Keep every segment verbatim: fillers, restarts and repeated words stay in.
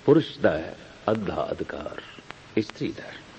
पुरुष दा है अद्धा अधिकार स्त्री दा है।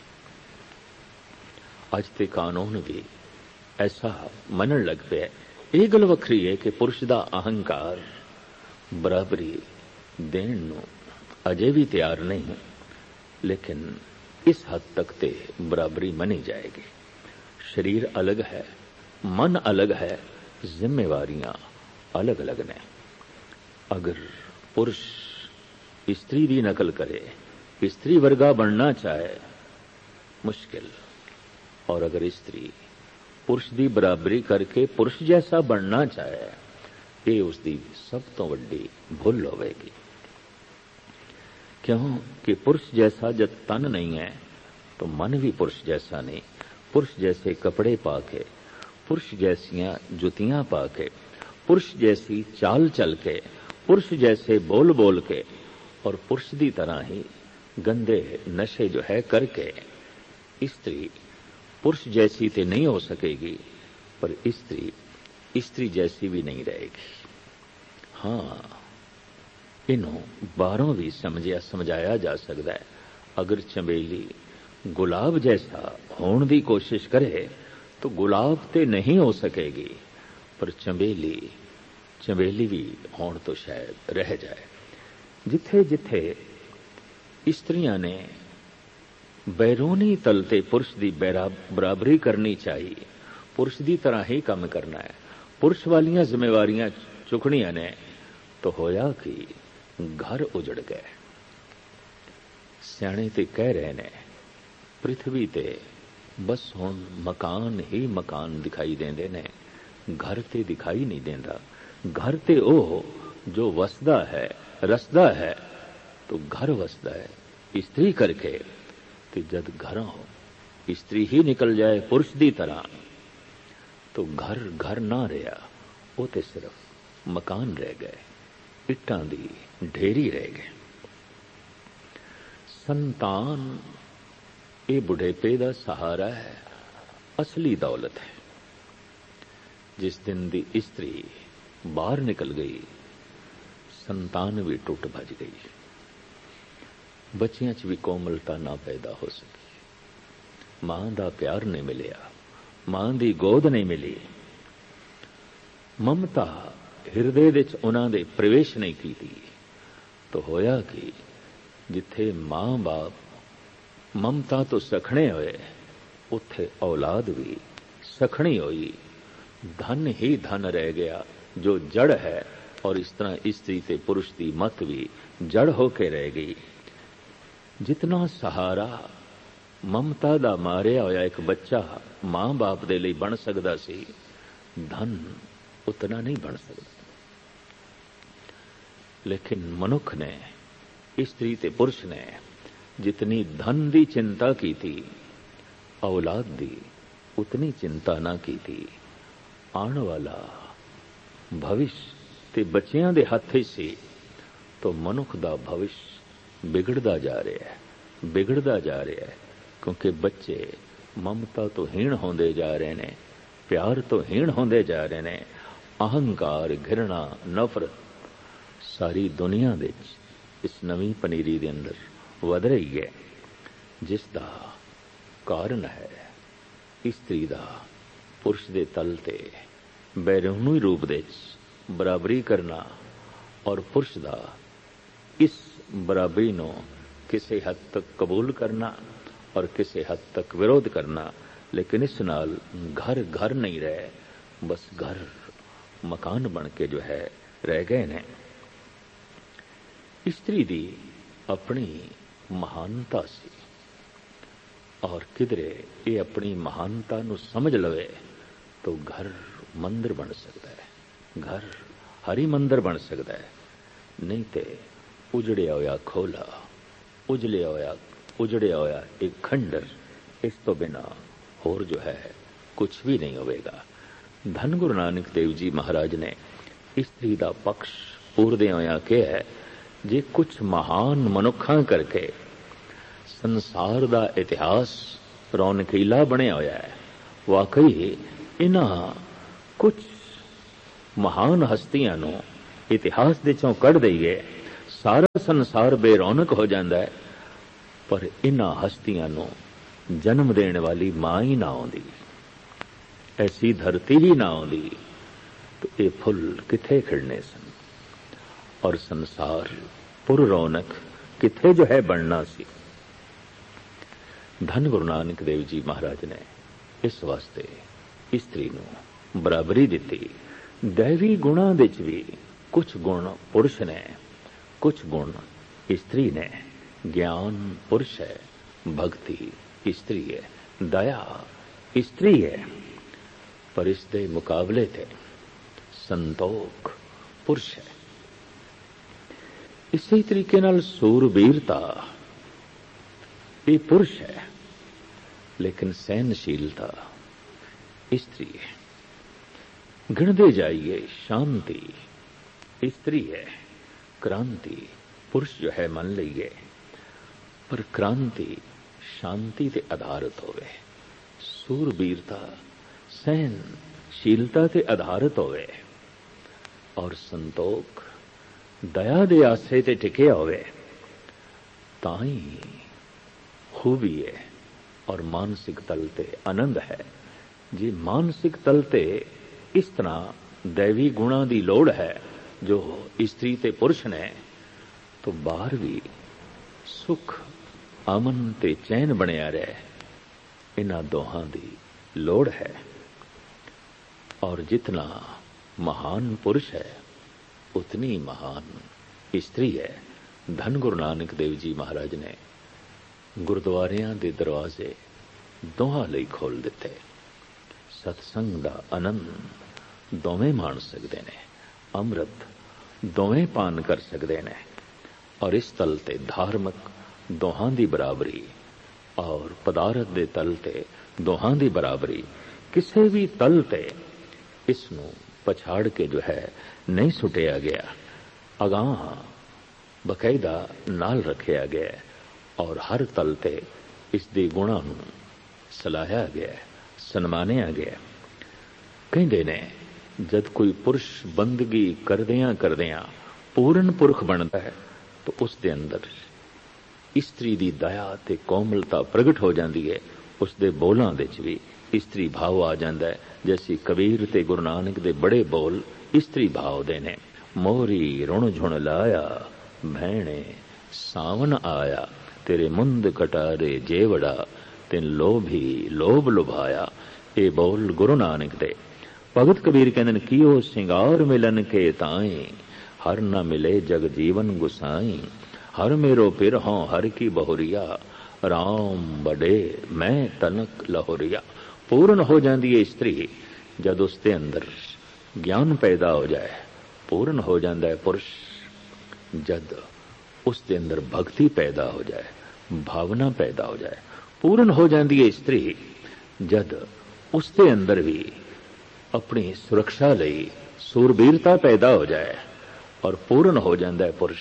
अज ते कानून भी ऐसा मनन लग पे ਇਹ ਗੱਲ ਵੱਖਰੀ है कि पुरुष दा अहंकार बराबरी देण नूं अजे भी तैयार नहीं, लेकिन इस हद तक ते बराबरी मनी जाएगी। शरीर अलग है, मन अलग है, जिम्मेवारियां अलग अलग ने। अगर पुरुष स्त्री की नकल करे, स्त्री वर्गा बनना चाहे, मुश्किल। और अगर स्त्री पुरुष की बराबरी करके पुरुष जैसा बनना चाहे, ये उसकी सब तो वड्डी भुल होवेगी। क्यों कि पुरुष जैसा जब तन नहीं है तो मन भी पुरुष जैसा नहीं। पुरुष जैसे कपड़े पाके, पुरुष जैसियां जुतियां पाके, पुरुष जैसी चाल चल के, पुरुष जैसे बोल बोल के और पुरुष की तरह ही गंदे नशे जो है करके स्त्री पुरुष जैसी तो नहीं हो सकेगी, पर स्त्री स्त्री जैसी भी नहीं रहेगी। हाँ, इन्हों बारों भी समझिया समझाया जा सकता है। अगर चंबेली गुलाब जैसा होने की कोशिश करे तो गुलाब ते नहीं हो सकेगी, पर चंबेली चंबेली भी होने तो शायद रह जाए। जिथे जिथे स्त्रियां ने बैरूनी तलते पुरुष की बराबरी करनी चाहिए, पुरुष की तरह ही काम करना है, पुरुष वालियां जिम्मेवारियां चुकनियां ने, तो होया कि घर उजड़ गए। सियाणे ते कह रहे ने पृथ्वी ते बस हुण मकान ही मकान दिखाई देंदे ने, घर ते दिखाई नहीं देंदा। घर ते ओ जो वसदा है रसदा है, तो घर वसदा है स्त्री करके। तो जद घरों स्त्री ही निकल जाए पुरुष की तरह, तो घर घर ना रहा, वो तो सिर्फ मकान रह गए, इट्टां दी ढेरी रह गए। संतान ये बुढ़ेपे का सहारा है, असली दौलत है। जिस दिन दी स्त्री बाहर निकल गई, संतान भी टुट भज गई, बच्चियां च भी कोमलता ना पैदा हो सकी, मां दा प्यार नहीं मिलिया, मां दी गोद नहीं मिली, ममता हिरदे विच उन्हां दे प्रवेश नहीं की। तो होया कि जिथे मां बाप ममता तो सखणे होए, उथे औलाद भी सखणी होई। धन ही धन रह गया जो जड़ है, और इस तरह स्त्री ते पुरुष की मत भी जड़ होके रह गई। जितना सहारा ममता दा मारिया होया एक बच्चा मां बाप दे लई बन सकदा सी, धन उतना नहीं बन सकता। लेकिन मनुख ने, स्त्री ते पुरुष ने जितनी धन दी चिंता की थी, औलाद दी उतनी चिंता ना की थी। आने वाला भविष्य ते बच्चियां दे हत्थ ही सी, तो मनुख दा भविष्य बिगड़दा जा रहा है, बिगड़दा जा रहा है। क्योंकि बच्चे ममता तो हीण होंदे जा रहे ने, प्यार तो हीण होंदे जा रहे ने। अहंकार, घृणा, नफरत सारी दुनिया दे इस नवीं पनीरी दे अंदर वध रही है, जिसदा कारण है स्त्री दा पुरुष दे तल ते बैरूनी रूप दे बराबरी करना, और पुरुष दा इस बराबरी नो किसी हद तक कबूल करना और किसी हद तक विरोध करना। लेकिन इस नाल घर घर नहीं रहे, बस घर मकान बन के जो है रह गए ने। स्त्री दी अपनी महानता सी, और किधरे ये अपनी महानता नु समझ लवे तो घर मंदिर बन सकता है, घर हरी मंदिर बन सकता है। नहीं तो उजड़िया होया खोला, उजलिया होया उजड़िया होया एक खंडर, इस तो बिना होर जो है कुछ भी नहीं होगा। धन गुरु नानक देव जी महाराज ने स्त्री का पक्ष पूरदे होया कहा है, जे कुछ महान मनुखा करके संसार का इतिहास रौनकीला बनया होया है। वाकई इन्हां कुछ महान हस्तियां नूं इतिहास दे चों कढ़ दईए, ਸਾਰਾ ਸੰਸਾਰ ਬੇਰੌਣਕ ਹੋ ਜਾਂਦਾ ਹੈ, ਪਰ ਇਨ੍ਹਾਂ ਹਸਤੀਆਂ ਨੂੰ ਜਨਮ ਦੇਣ ਵਾਲੀ ਮਾਂ ਹੀ ਨਾ ਆਉਂਦੀ, ਐਸੀ ਧਰਤੀ ਹੀ ਨਾ ਆਉਂਦੀ, तो ये फुल किथे खिड़ने सन और संसार पुर रौनक किथे जो है बनना सी। धन गुरु नानक देव जी महाराज ने इस वास्ते स्त्री नूं बराबरी दिती। दैवी गुणां विच भी कुछ गुण पुरुष ने, कुछ गुण स्त्री ने। ज्ञान पुरुष है, भक्ति स्त्री है, दया स्त्री है, पर इस दे मुकाबले थे संतोख पुरुष है। इसी तरीके नाल सूरबीरता ये पुरुष है, लेकिन सहनशीलता स्त्री है। गिणदे जाइए, शांति स्त्री है, क्रांति पुरुष जो है मान लीजिए, पर क्रांति शांति ते आधारित होवे, सूरबीरता सहनशीलता ते आधारित होवे, और संतोख दया दे आसरे ते टिके होवे, ताई खूबी है और मानसिक तल ते आनंद है। जी मानसिक तल ते इस तरह दैवी गुणा दी लोड़ है जो स्त्री ते पुरुष ने, तो बाहर भी सुख अमन ते चैन बनिया रहे, इन्हां दोहां दी लोड़ है। और जितना महान पुरुष है उतनी महान स्त्री है। धन गुरु नानक देव जी महाराज ने गुरुद्वारियां दे दरवाजे दोहां लई खोल दिते। सत्संग दा आनंद दोवें माण सकदे ने, अमृत दोवें पान कर सकदे ने, और इस तल ते धार्मिक दोहां दी बराबरी और पदार्थ दे तल ते दोहां दी बराबरी किसी भी तल ते इसनूं पछाड़ के जो है नहीं सुटिया गया, अगाह बकायदा नाल रखिया गया, और हर तल ते इस दी गुणां नूं सलाहिया गया, सन्मानिया गया। कहंदे ने जद कोई पुरुष बंदगी करदियां करदियां पूर्ण पुरख बनता है, तो उस दे अंदर स्त्री दी दया ते कोमलता प्रगट हो जाती है। उस दे बोलां दे च भी स्त्री भाव आ जाता है। जैसी कबीर ते गुरु नानक दे बड़े बोल स्त्री भाव दे ने। मोरी रुण झुण लाया, भैणे सावन आया, तेरे मुंद कटारे जेवड़ा, तिन लोभी लोभ लुभाया। ये बोल गुरु नानक दे। भगत कबीर कहंदे कियो सिंगार मिलन के ताई, हर न मिले जग जीवन गुसाई। हर मेरो पिर हों हर की बहुरिया, राम बड़े मैं तनक लहोरिया। पूर्ण हो जाती है स्त्री जब उसके अंदर ज्ञान पैदा हो जाए, पूर्ण हो जाता है पुरुष जद उसके अंदर भक्ति पैदा हो जाए, भावना पैदा हो जाए। पूर्ण हो जाती है स्त्री जद उसके अंदर भी अपनी सुरक्षा लई सूरबीरता पैदा हो जाए, और पूर्ण हो जाता है पुरुष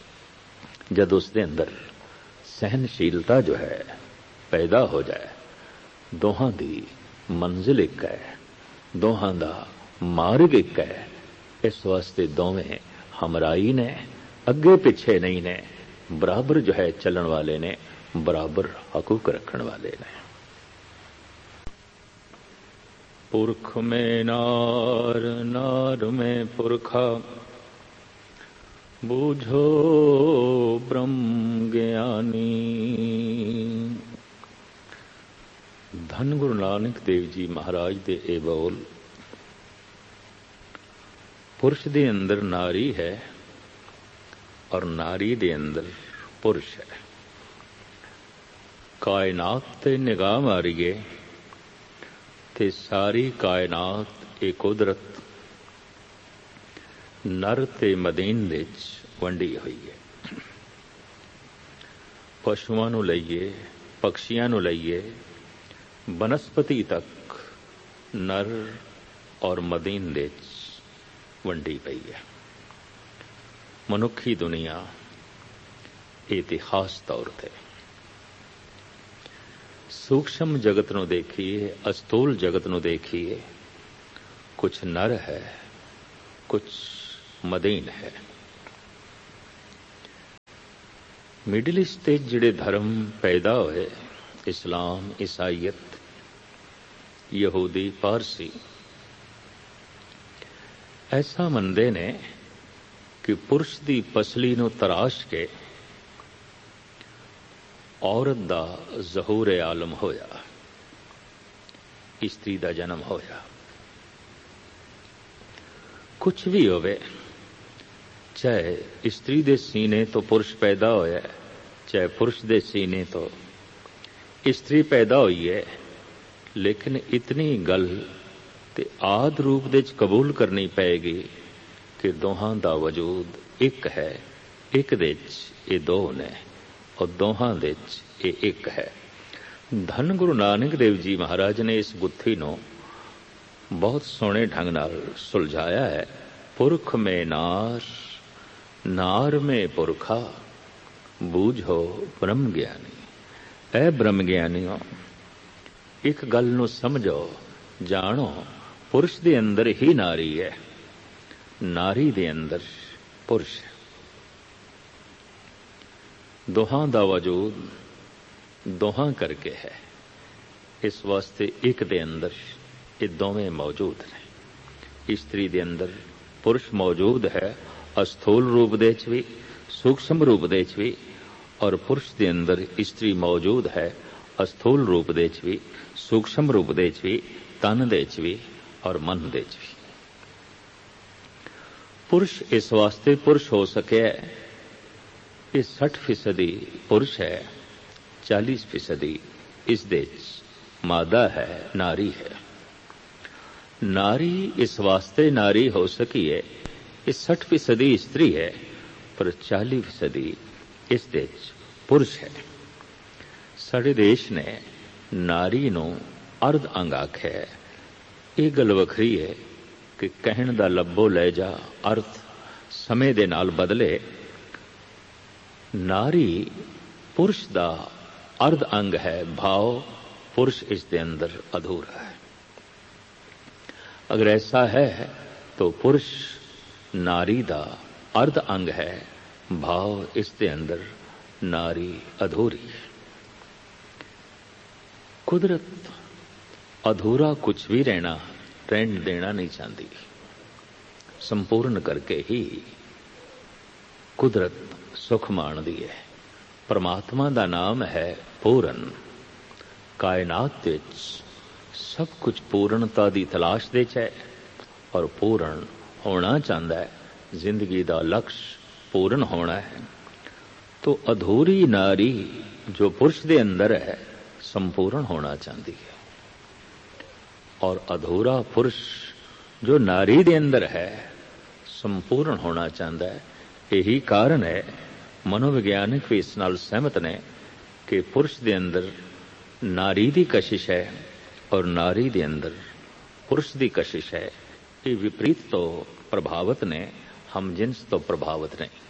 जद उसके अंदर सहनशीलता जो है पैदा हो जाए। दोहां दी मंजिल एक है, दोहां दा मार्ग एक है। इस वास्ते दोवें हमराई ने, अगे पिछे नहीं ने, बराबर जो है चलन वाले ने, बराबर हकूक रखने वाले ने। पुरख में नार, नार में पुरखा, बूझो ब्रह्म ज्ञानी। धन गुरु नानक देव जी महाराज दे ए बोल। पुरुष दे अंदर नारी है और नारी दे अंदर पुरुष है। कायनात ते निगाह मारीए ते सारी कायनात ए कुदरत नर ते मदीन विच वंडी हुई है। पशुआं नूं लईए, पक्षियां नूं लईए, बनस्पति तक नर और मदीन विच वंडी पई है। मनुखी दुनिया इतिहास तौर ते सूक्ष्म जगत नूं देखिए, अस्थूल जगत नूं देखिए, कुछ नर है, कुछ मदीन है। ਮਿਡਲ ਈਸਟ ਤੇ ਜਿਹੜੇ ਧਰਮ ਪੈਦਾ ਹੋਏ, ਇਸਲਾਮ, ਈਸਾਈਅਤ, ਯਹੂਦੀ, ਪਾਰਸੀ, ਐਸਾ ਮੰਨਦੇ ਨੇ ਕਿ ਪੁਰਸ਼ ਦੀ ਪਸਲੀ ਨੂੰ ਤਰਾਸ਼ ਕੇ ਔਰਤ ਦਾ ਜ਼ਹੂਰ ਆਲਮ ਹੋਇਆ, ਇਸਤਰੀ ਦਾ ਜਨਮ ਹੋਇਆ। ਕੁਛ ਵੀ ਹੋਵੇ, ਚਾਹੇ ਇਸਤਰੀ ਦੇ ਸੀਨੇ ਤੋਂ ਪੁਰਸ਼ ਪੈਦਾ ਹੋਇਆ, ਚਾਹੇ ਪੁਰਸ਼ ਦੇ ਸੀਨੇ ਤੋਂ ਇਸਤਰੀ ਪੈਦਾ ਹੋਈ ਹੈ, ਲੇਕਿਨ ਇਤਨੀ ਗੱਲ ਤੇ ਆਦ ਰੂਪ ਦੇ ਚ ਕਬੂਲ ਕਰਨੀ ਪਏਗੀ ਕਿ ਦੋਹਾਂ ਦਾ ਵਜੂਦ ਇੱਕ ਹੈ, ਇੱਕ ਦੇ ਚ ਇਹ ਦੋ ਨੇ ਔਰ ਦੋਹਾਂ ਦੇ ਚ ਇਹ ਇੱਕ ਹੈ। ਧੰਨ ਗੁਰੂ ਨਾਨਕ ਦੇਵ ਜੀ ਮਹਾਰਾਜ ਨੇ ਇਸ ਗੁੱਥੀ ਨੂੰ ਬਹੁਤ ਸੋਹਣੇ ਢੰਗ ਨਾਲ ਸੁਲਝਾਇਆ ਹੈ। ਪੁਰਖ ਮੇ ਨਾਰ, ਨਾਰ ਮੇ ਪੁਰਖਾ, ਬੂਝੋ ਬ੍ਰਹਮ ਗਿਆਨੀ। ਐ ਬ੍ਰਹਮ ਗਿਆਨੀਓ, ਇੱਕ ਗੱਲ ਨੂੰ ਸਮਝੋ, ਜਾਣੋ, ਪੁਰਸ਼ ਦੇ ਅੰਦਰ ਹੀ ਨਾਰੀ ਹੈ, ਨਾਰੀ ਦੇ ਅੰਦਰ ਪੁਰਸ਼ ਹੈ। ਦੋਹਾਂ ਦਾ ਵਜੂਦ ਦੋਹਾਂ ਕਰਕੇ ਹੈ, ਇਸ ਵਾਸਤੇ ਇੱਕ ਦੇ ਅੰਦਰ ਇਹ ਦੋਵੇਂ ਮੌਜੂਦ ਨੇ। ਇਸਤਰੀ ਦੇ ਅੰਦਰ ਪੁਰਸ਼ ਮੌਜੂਦ ਹੈ, ਅਸਥੂਲ ਰੂਪ ਦੇ ਚ ਵੀ, ਸੂਖਸ਼ਮ ਰੂਪ ਦੇ ਚ ਵੀ, ਔਰ ਪੁਰਸ਼ ਦੇ ਅੰਦਰ ਇਸਤਰੀ ਮੌਜੂਦ ਹੈ, ਅਸਥੂਲ ਰੂਪ ਦੇ ਚ ਵੀ, ਸੂਖਸ਼ਮ ਰੂਪ ਦੇ ਚ ਵੀ, ਤਨ ਦੇ ਚ ਵੀ ਔਰ ਮਨ ਦੇ ਚ ਵੀ। ਪੁਰਸ਼ ਇਸ ਵਾਸਤੇ ਪੁਰਸ਼ ਹੋ ਸਕਿਆ, ਇਹ ਸੱਠ ਫੀਸਦੀ ਪੁਰਸ਼ ਹੈ, ਚਾਲੀਸ ਫੀਸਦੀ ਇਸ ਦੇ ਚ ਮਾਦਾ ਹੈ, ਨਾਰੀ ਹੈ। ਨਾਰੀ ਇਸ ਵਾਸਤੇ ਨਾਰੀ ਹੋ ਸਕੀ ਹੈ, ਇਹ ਸੱਠ ਫੀਸਦੀ ਇਸਤਰੀ ਹੈ, ਪਰ ਚਾਲੀ ਫੀਸਦੀ ਇਸ ਦੇ ਚ ਪੁਰਸ਼ ਹੈ। ਸਾਡੇ ਦੇਸ਼ ਨੇ ਨਾਰੀ ਨੂੰ ਅਰਧ ਅੰਗ ਆਖਿਆ। ਇਹ ਗੱਲ ਵੱਖਰੀ ਹੈ ਕਿ ਕਹਿਣ ਦਾ ਲੱਭੋ ਲੈ ਜਾ ਅਰਥ ਸਮੇਂ ਦੇ ਨਾਲ ਬਦਲੇ। ਨਾਰੀ ਪੁਰਸ਼ ਦਾ ਅਰਧ ਅੰਗ ਹੈ, ਭਾਵ ਪੁਰਸ਼ ਇਸ ਦੇ ਅੰਦਰ ਅਧੂਰਾ ਹੈ। ਅਗਰ ਐਸਾ ਹੈ तो पुरुष नारी दा अर्ध अंग है, भाव इस दे अंदर नारी अधूरी है। कुदरत अधूरा कुछ भी रहना रहन देना नहीं चाहती, संपूर्ण करके ही कुदरत सुख माणदी है। परमात्मा दा नाम है पूर्ण। कायनात विच सब कुछ पूर्णता दी तलाश दे च है और पूर्ण होना चाहता है। जिंदगी दा लक्ष्य पूर्ण होना है। तो अधूरी नारी जो पुरुष दे अंदर है संपूर्ण होना चाहती है, और अधूरा पुरुष जो नारी दे अंदर है संपूर्ण होना चाहता है। यही कारण है, मनोविज्ञानिक भी इस नाल सहमत ने कि पुरुष दे अंदर नारी दी कशिश है और नारी दे अंदर पुरुष दी कशिश है। ये विपरीत तो प्रभावित ने, हम जिन्स तो प्रभावित नहीं।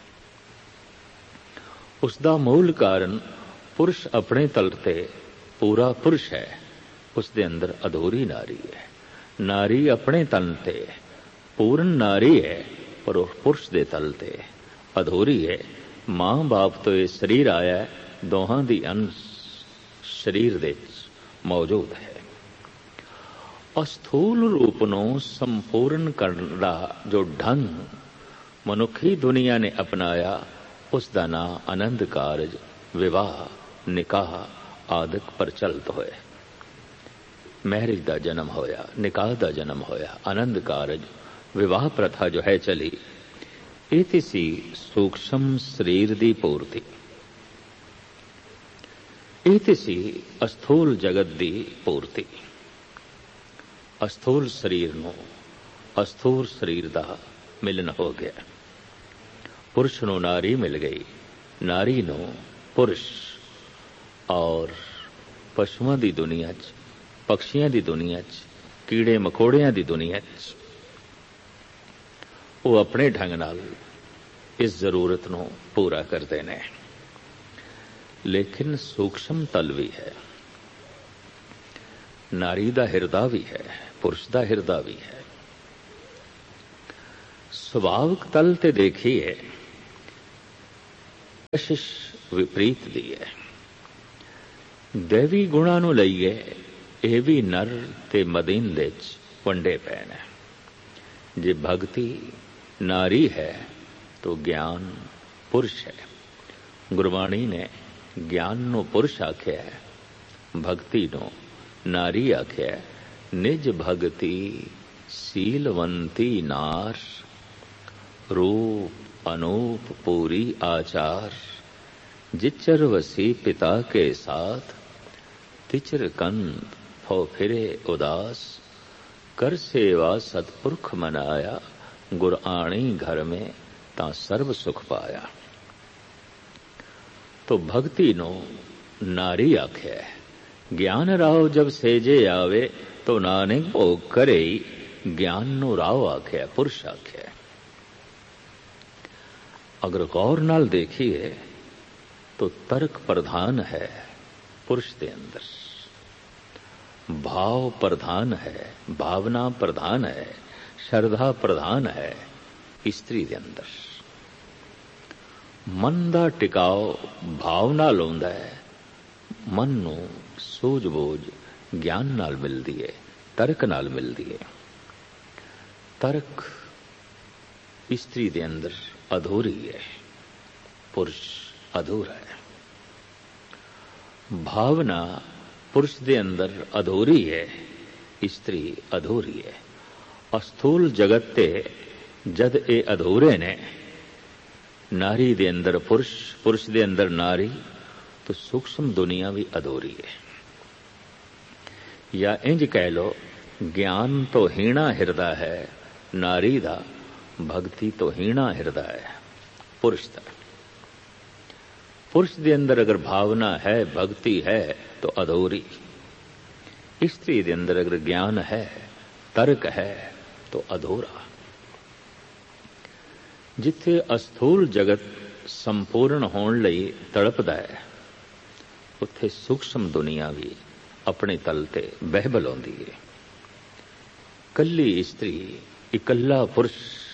उसका मूल कारण पुरुष अपने तल ते पूरा पुरुष है, उसके अंदर अधूरी नारी है। नारी अपने तल ते पूर्ण नारी है, पर वो पुरुष दे तल ते अधूरी है। मां बाप तो ये शरीर आया है, दोहां दी अंश शरीर दे मौजूद है। अस्थूल रूप नूं संपूर्ण करने दा जो ढंग मनुखी दुनिया ने अपनाया, उसका नाम आनंद कारज, विवाह, निकाह आदि प्रचलित होए। मैरिज का जन्म होया, निकाह का जन्म होया, आनंद कारज विवाह प्रथा जो है चली, ये सी सूक्ष्म शरीर की पूर्ति, ये सी अस्थूल जगत की पूर्ति। अस्थूल शरीर नूं अस्थूल शरीर का मिलन हो गया। पुरुष नूं नारी मिल गई, नारी नूं पुरुष। और पशुओं की दुनिया च, पक्षियों की दुनिया च, कीड़े मकोड़ियां की दुनिया च वो अपने ढंग नाल इस जरूरत नूं पूरा करते हैं। लेकिन सूक्ष्म तल भी है, नारी दा हिरदा भी है, पुरुष दा हिरदा भी है। सुभाविक तल ते देखिए ਕਸ਼ਿਸ਼ ਵਿਪਰੀਤ ਦੀ ਹੈ। ਦੇਵੀ ਗੁਣਾਂ ਨੂੰ ਲਈਏ, ਇਹ ਵੀ ਨਰ ਤੇ ਮਦੀਨ ਦੇ ਚ ਵੰਡੇ ਪਏ ਨੇ। ਜੇ ਭਗਤੀ ਨਾਰੀ ਹੈ तो ज्ञान पुरुष है। गुरबाणी ने ज्ञान नो पुरुष आख्या है, भक्ति नो नारी आख्या है। निज भगति सीलवंती नार, रूप अनूप पूरी आचार। जिचर वसी पिता के साथ, तिचर कंद फो फिरे उदास। कर सेवा सतपुरख मनाया, गुर आणी घर में ਤਾਂ ਸਰਬ ਸੁਖ ਪਾਇਆ। तो भक्ति नो नारी आख्या है। ज्ञान राव जब सेजे आवे, तो नानक भोग करे। ज्ञान नो राव आख्या, पुरुष आख्या। अगर गौर नाल देखिए तो तर्क प्रधान है पुरुष के अंदर, भाव प्रधान है, भावना प्रधान है, श्रद्धा प्रधान है स्त्री के अंदर। मन का टिकाव भाव नाल होंदा है। मन नू सूझबूझ ज्ञान नाल मिलदी है, तर्क नाल मिलदी है। तर्क स्त्री दे अंदर अधूरी है, पुरुष अधूरा है। भावना पुरुष दे अंदर अधूरी है, स्त्री अधूरी है। अस्थूल जगत ते जद ए अधूरे ने, नारी दे अंदर पुरुष, पुरुष दे अंदर नारी, तो सूक्ष्म दुनिया भी अधूरी है। या इंज कह लो, ज्ञान तो हीणा हिरदा है नारी दा, भक्ति तो हीणा हिरदा है पुरुष दा। पुरुष दे अंदर अगर भावना है, भक्ति है तो अधूरी। स्त्री दे अंदर अगर ज्ञान है, तर्क है तो अधूरा। जिथे अस्थूल जगत संपूर्ण होने लई तड़पदा है, उत्थे सूक्ष्म दुनिया भी अपने तल ते बहबल आउंदी है। कल्ली स्त्री, इकल्ला पुरुष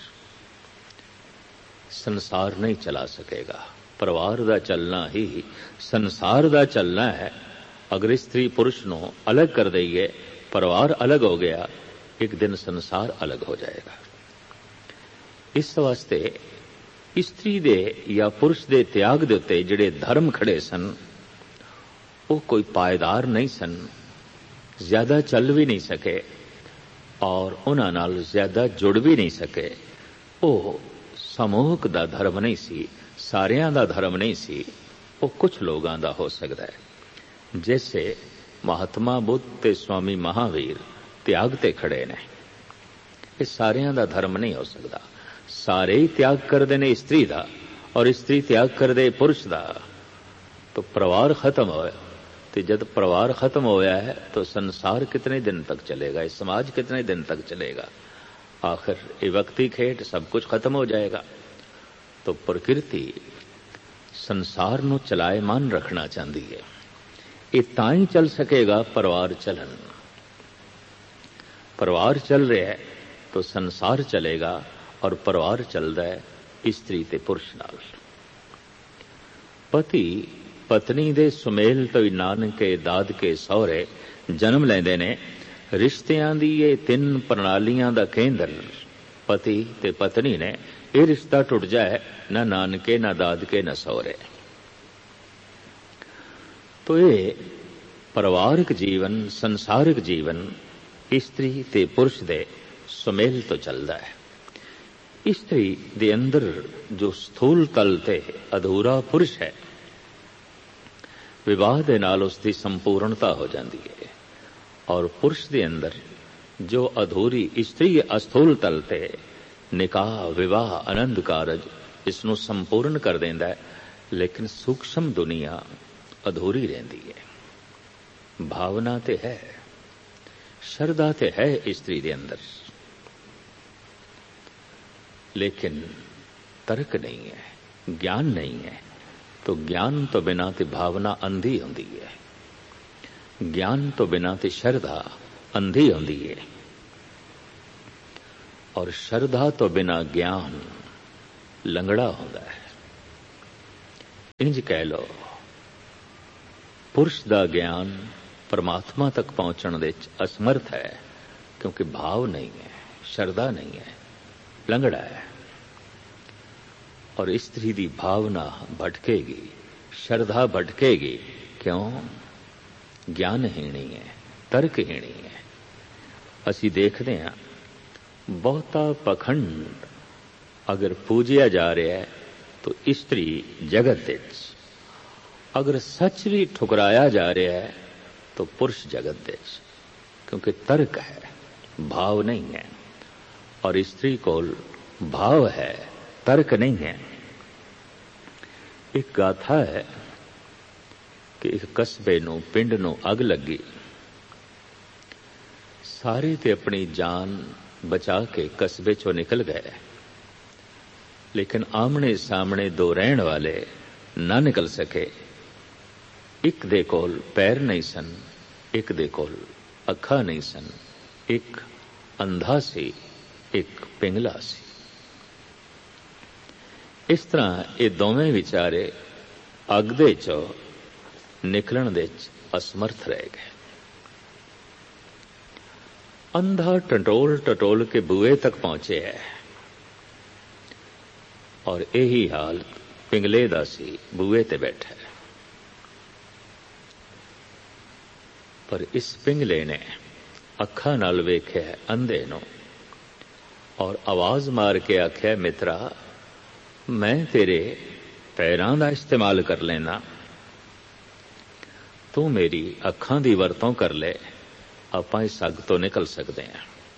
संसार नहीं चला सकेगा। परिवार दा चलना ही संसार दा चलना है। अगर स्त्री पुरुष नो अलग कर दईए, परिवार अलग हो गया, एक दिन संसार अलग हो जाएगा। इस वास्ते स्त्री दे या पुरुष दे त्याग दे उत्ते जिहड़े धर्म खड़े सन, वो कोई पायदार नहीं सन, ज्यादा चल भी नहीं सके और उन्हां नाल ज्यादा जुड़ भी नहीं सके। वो समूहक दा धर्म नहीं सी, सारियां दा धर्म नहीं सी, वो कुछ लोगां दा हो सकदा है। जैसे महात्मा बुद्ध ते स्वामी महावीर त्याग ते खड़े ने, ये सारियां दा धर्म नहीं हो सकदा। सारे ही त्याग करदे ने स्त्री दा और स्त्री त्याग करदे पुरुष दा, तो परिवार खत्म होया। तो जब परिवार खत्म होया है तो संसार कितने दिन तक चलेगा, इस समाज कितने दिन तक चलेगा। आखिर ये वक्ती खेट सब कुछ खत्म हो जाएगा। तो प्रकृति संसार नु चलायमान रखना चाहती है। ये ताई चल सकेगा परिवार चलन। परिवार चल रहा है तो संसार चलेगा, और परिवार चलता है स्त्री ते पुरुष नाल। पति पत्नी दे सुमेल तो नानके दादके सहुरे जन्म लेंदे ने। रिश्तियां दी ये तीन प्रणालियां दा केंद्र पति ते पत्नी ने। ये रिश्ता टुट जाए, ना नानके ना दादके ना सहुरे। तो ये परिवारिक जीवन, संसारिक जीवन स्त्री ते पुरुष दे सुमेल तो चलता है। स्त्री दे अंदर जो स्थूल तल ते अधूरा पुरुष है, विवाह दे नाल उसकी संपूर्णता हो जाती है। और पुरुष दे अंदर जो अधूरी स्त्री अस्थूल तल ते निकाह, विवाह, आनंद कारज इसनों संपूर्ण कर देंदा है। लेकिन सूक्ष्म दुनिया अधूरी रहती है। भावना ते है, श्रद्धा ते है स्त्री दे अंदर, लेकिन तर्क नहीं है, ज्ञान नहीं है। तो ज्ञान तो बिना ते भावना अंधी होंदी है, ज्ञान तो बिना ते श्रद्धा अंधी होंदी है, और श्रद्धा तो बिना ज्ञान लंगड़ा होता है। इंज कह लो, पुरुष दा ज्ञान परमात्मा तक पहुंचण दे असमर्थ है, क्योंकि भाव नहीं है, श्रद्धा नहीं है, लंगड़ा है। और स्त्री दी भावना भटकेगी, श्रद्धा भटकेगी। क्यों? ज्ञानहीणी है, तर्कहीणी है। ਅਸੀਂ ਦੇਖਦੇ ਹਾਂ ਬਹੁਤਾ ਪਖੰਡ ਅਗਰ ਪੂਜਿਆ ਜਾ ਰਿਹਾ ਹੈ ਤਾਂ ਇਸਤਰੀ ਜਗਤ ਵਿੱਚ, ਅਗਰ ਸੱਚ ਵੀ ਠੁਕਰਾਇਆ ਜਾ ਰਿਹਾ ਹੈ ਤਾਂ ਪੁਰਸ਼ ਜਗਤ ਵਿੱਚ, ਕਿਉਂਕਿ ਤਰਕ ਹੈ, ਭਾਵ ਨਹੀਂ ਹੈ। ਔਰ ਇਸਤਰੀ ਕੋਲ ਭਾਵ ਹੈ, ਤਰਕ ਨਹੀਂ ਹੈ। ਇੱਕ ਗਾਥਾ ਹੈ ਕਿ ਇੱਕ ਕਸਬੇ ਨੂੰ, ਪਿੰਡ ਨੂੰ ਅੱਗ ਲੱਗੀ। ਸਾਰੇ ਤੇ ਆਪਣੀ ਜਾਨ ਬਚਾ ਕੇ ਕਸਬੇ ਚੋਂ ਨਿਕਲ ਗਏ, ਲੇਕਿਨ ਆਮਣੇ ਸਾਹਮਣੇ ਦੋ ਰਹਿਣ ਵਾਲੇ ਨਾ ਨਿਕਲ ਸਕੇ। ਇੱਕ ਦੇ ਕੋਲ ਪੈਰ ਨਹੀਂ ਸਨ, ਇੱਕ ਦੇ ਕੋਲ ਅੱਖਾਂ ਨਹੀਂ ਸਨ, ਇੱਕ ਅੰਧਾ ਸੀ, ਇੱਕ ਪਿੰਗਲਾ ਸੀ। ਇਸ ਤਰ੍ਹਾਂ ਇਹ ਦੋਵੇਂ ਵਿਚਾਰੇ ਅੱਗ ਦੇ ਚੋਂ ਨਿਕਲਣ ਦੇ ਅਸਮਰਥ ਰਹਿ ਗਏ। अंधा टटोल टटोल के बुए तक पहुंचे है, और यही हाल पिंगले दा सी, बुए ते बैठा है। पर इस पिंगले ने अखा नाल वेख्या अंधे नूं और आवाज मार के आख्या, मित्रा मैं तेरे पैरां दा इस्तेमाल कर लेना, तू मेरी अखां दी वरतों कर ले, ਆਪਾਂ ਇਸ ਅੱਗ ਤੋਂ ਨਿਕਲ ਸਕਦੇ ਹਾਂ।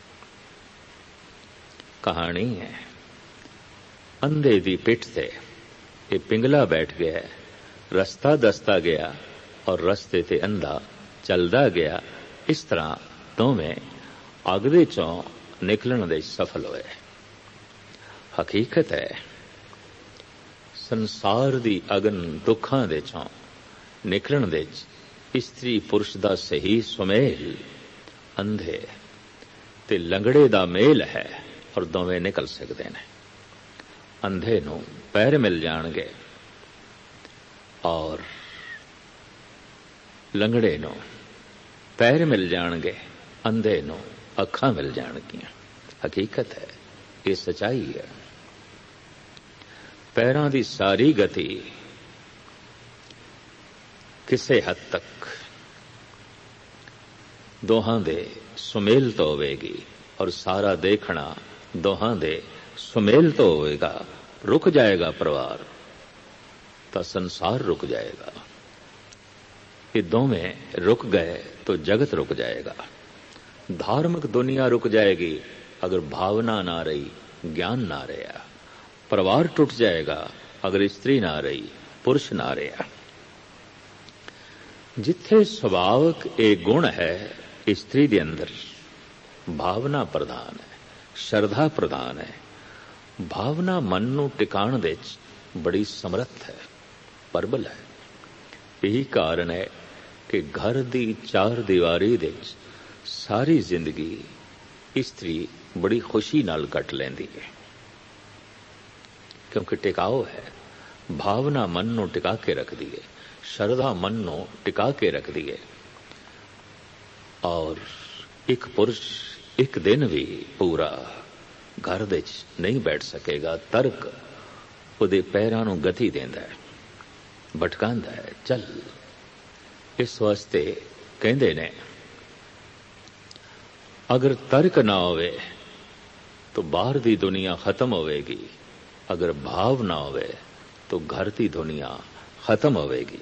ਕਹਾਣੀ ਹੈ, ਅੰਧੇ ਦੀ ਪਿੱਠ ਤੇ ਇਹ ਪਿੰਗਲਾ ਬੈਠ ਗਿਆ, ਰਸਤਾ ਦੱਸਦਾ ਗਿਆ ਔਰ ਰਸਤੇ ਤੇ ਅੰਧਾ ਚੱਲਦਾ ਗਿਆ। ਇਸ ਤਰ੍ਹਾਂ ਦੋਵੇਂ ਅੱਗ ਦੇ ਚੋਂ ਨਿਕਲਣ ਦੇ ਸਫਲ ਹੋਏ। ਹਕੀਕਤ ਹੈ, ਸੰਸਾਰ ਦੀ ਅਗਨ ਦੁੱਖਾਂ ਦੇ ਚੋਂ ਨਿਕਲਣ ਦੇ ਇਸਤਰੀ ਪੁਰਸ਼ ਦਾ ਸਹੀ ਸੁਮੇਲ अंधे ते लंगड़े दा मेल है, और दोवें निकल सकते हैं। अंधे नूं पैर मिल जाणगे और लंगड़े नूं पैर मिल जाणगे, अंधे नूं अखां मिल जाणगियां। हकीकत है, ये सच्चाई है। पैरां दी सारी गति किसे हद तक दोहां दे सुमेल तो होवेगी, और सारा देखना दोहां दे सुमेल तो होवेगा। रुक जाएगा परिवार तो संसार रुक जाएगा। ये दोवें रुक गए तो जगत रुक जाएगा। धार्मिक दुनिया रुक जाएगी अगर भावना ना रही, ज्ञान ना रहा। परिवार टूट जाएगा अगर स्त्री ना रही, पुरुष ना रहा। जिथे सुभावक एक गुण है स्त्री के अंदर, भावना प्रधान है, श्रद्धा प्रधान है। भावना मन नूं टिकाण दे बड़ी समर्थ है, प्रबल है। यही कारण है कि घर दी चार दीवारी दे सारी जिंदगी स्त्री बड़ी खुशी नाल कट लैंदी है, क्योंकि टिकाओ है। भावना मन नूं टिका के रखदी है, श्रद्धा मन नूं टिका के रखदी है। और एक पुरुष एक दिन भी पूरा घर दे नहीं बैठ सकेगा। तर्क उहदे पैरां नूं गति देंदा है, भटकांदा है। चल, इस वास्ते कहंदे ने, अगर तर्क ना होवे तो बाहर दी दुनिया खत्म होवेगी, अगर भाव ना होवे तो घर दी दुनिया खत्म होवेगी।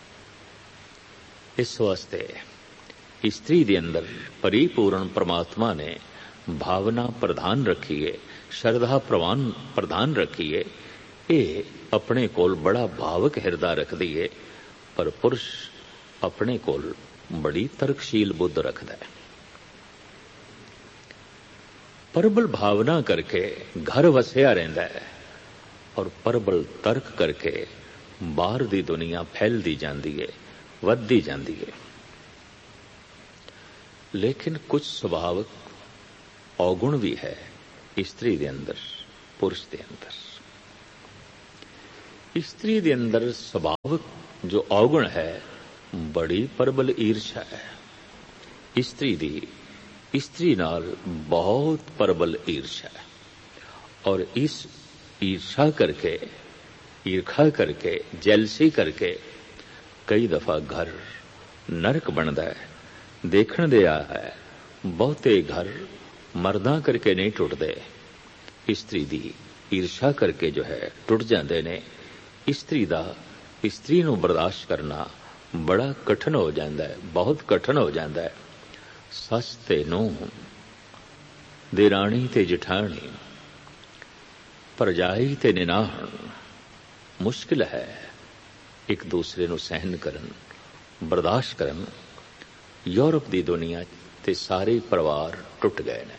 इस वास्ते स्त्री के अंदर परिपूर्ण परमात्मा ने भावना प्रधान रखी है, श्रद्धा प्रवान प्रधान रखी है। ये अपने कोल बड़ा भावक हृदय रखती है, पर पुरुष अपने कोल बड़ी तर्कशील बुद्ध रखता है। प्रबल भावना करके घर वसिया रहता है, और प्रबल तर्क करके बाहर दी दुनिया फैलती जाती है, वधदी जाती है। लेकिन कुछ स्वभावक अवगुण भी है स्त्री के अंदर, पुरुष के अंदर। ਇਸਤਰੀ ਦੇ ਅੰਦਰ ਸੁਭਾਵਿਕ ਜੋ ਔਗਣ ਹੈ, ਬੜੀ ਪ੍ਰਬਲ ਈਰਸ਼ਾ ਹੈ। ਇਸਤਰੀ ਦੀ ਇਸਤਰੀ ਨਾਲ ਬਹੁਤ ਪ੍ਰਬਲ ਈਰਸ਼ਾ ਹੈ, और इस ईर्षा करके, ईर्खा करके, जैलसी करके कई दफा घर नरक बनता है। देखण दे आ है बहुते घर मर्दां करके नहीं टुटदे, इस्त्री दी ईर्षा करके जो है टुट जाते ने। इस्त्री दा इस्त्री नूं बर्दाश्त करना बड़ा कठिन हो जाता है, बहुत कठिन हो जाता है। सस ते नूंह, देराणी ते जठाणी, परजाई ते निनाहण मुश्किल है एक दूसरे नूं सहन करन, बर्दाश्त करन। यूरोप दी दुनिया ते सारे परिवार टुट गए ने,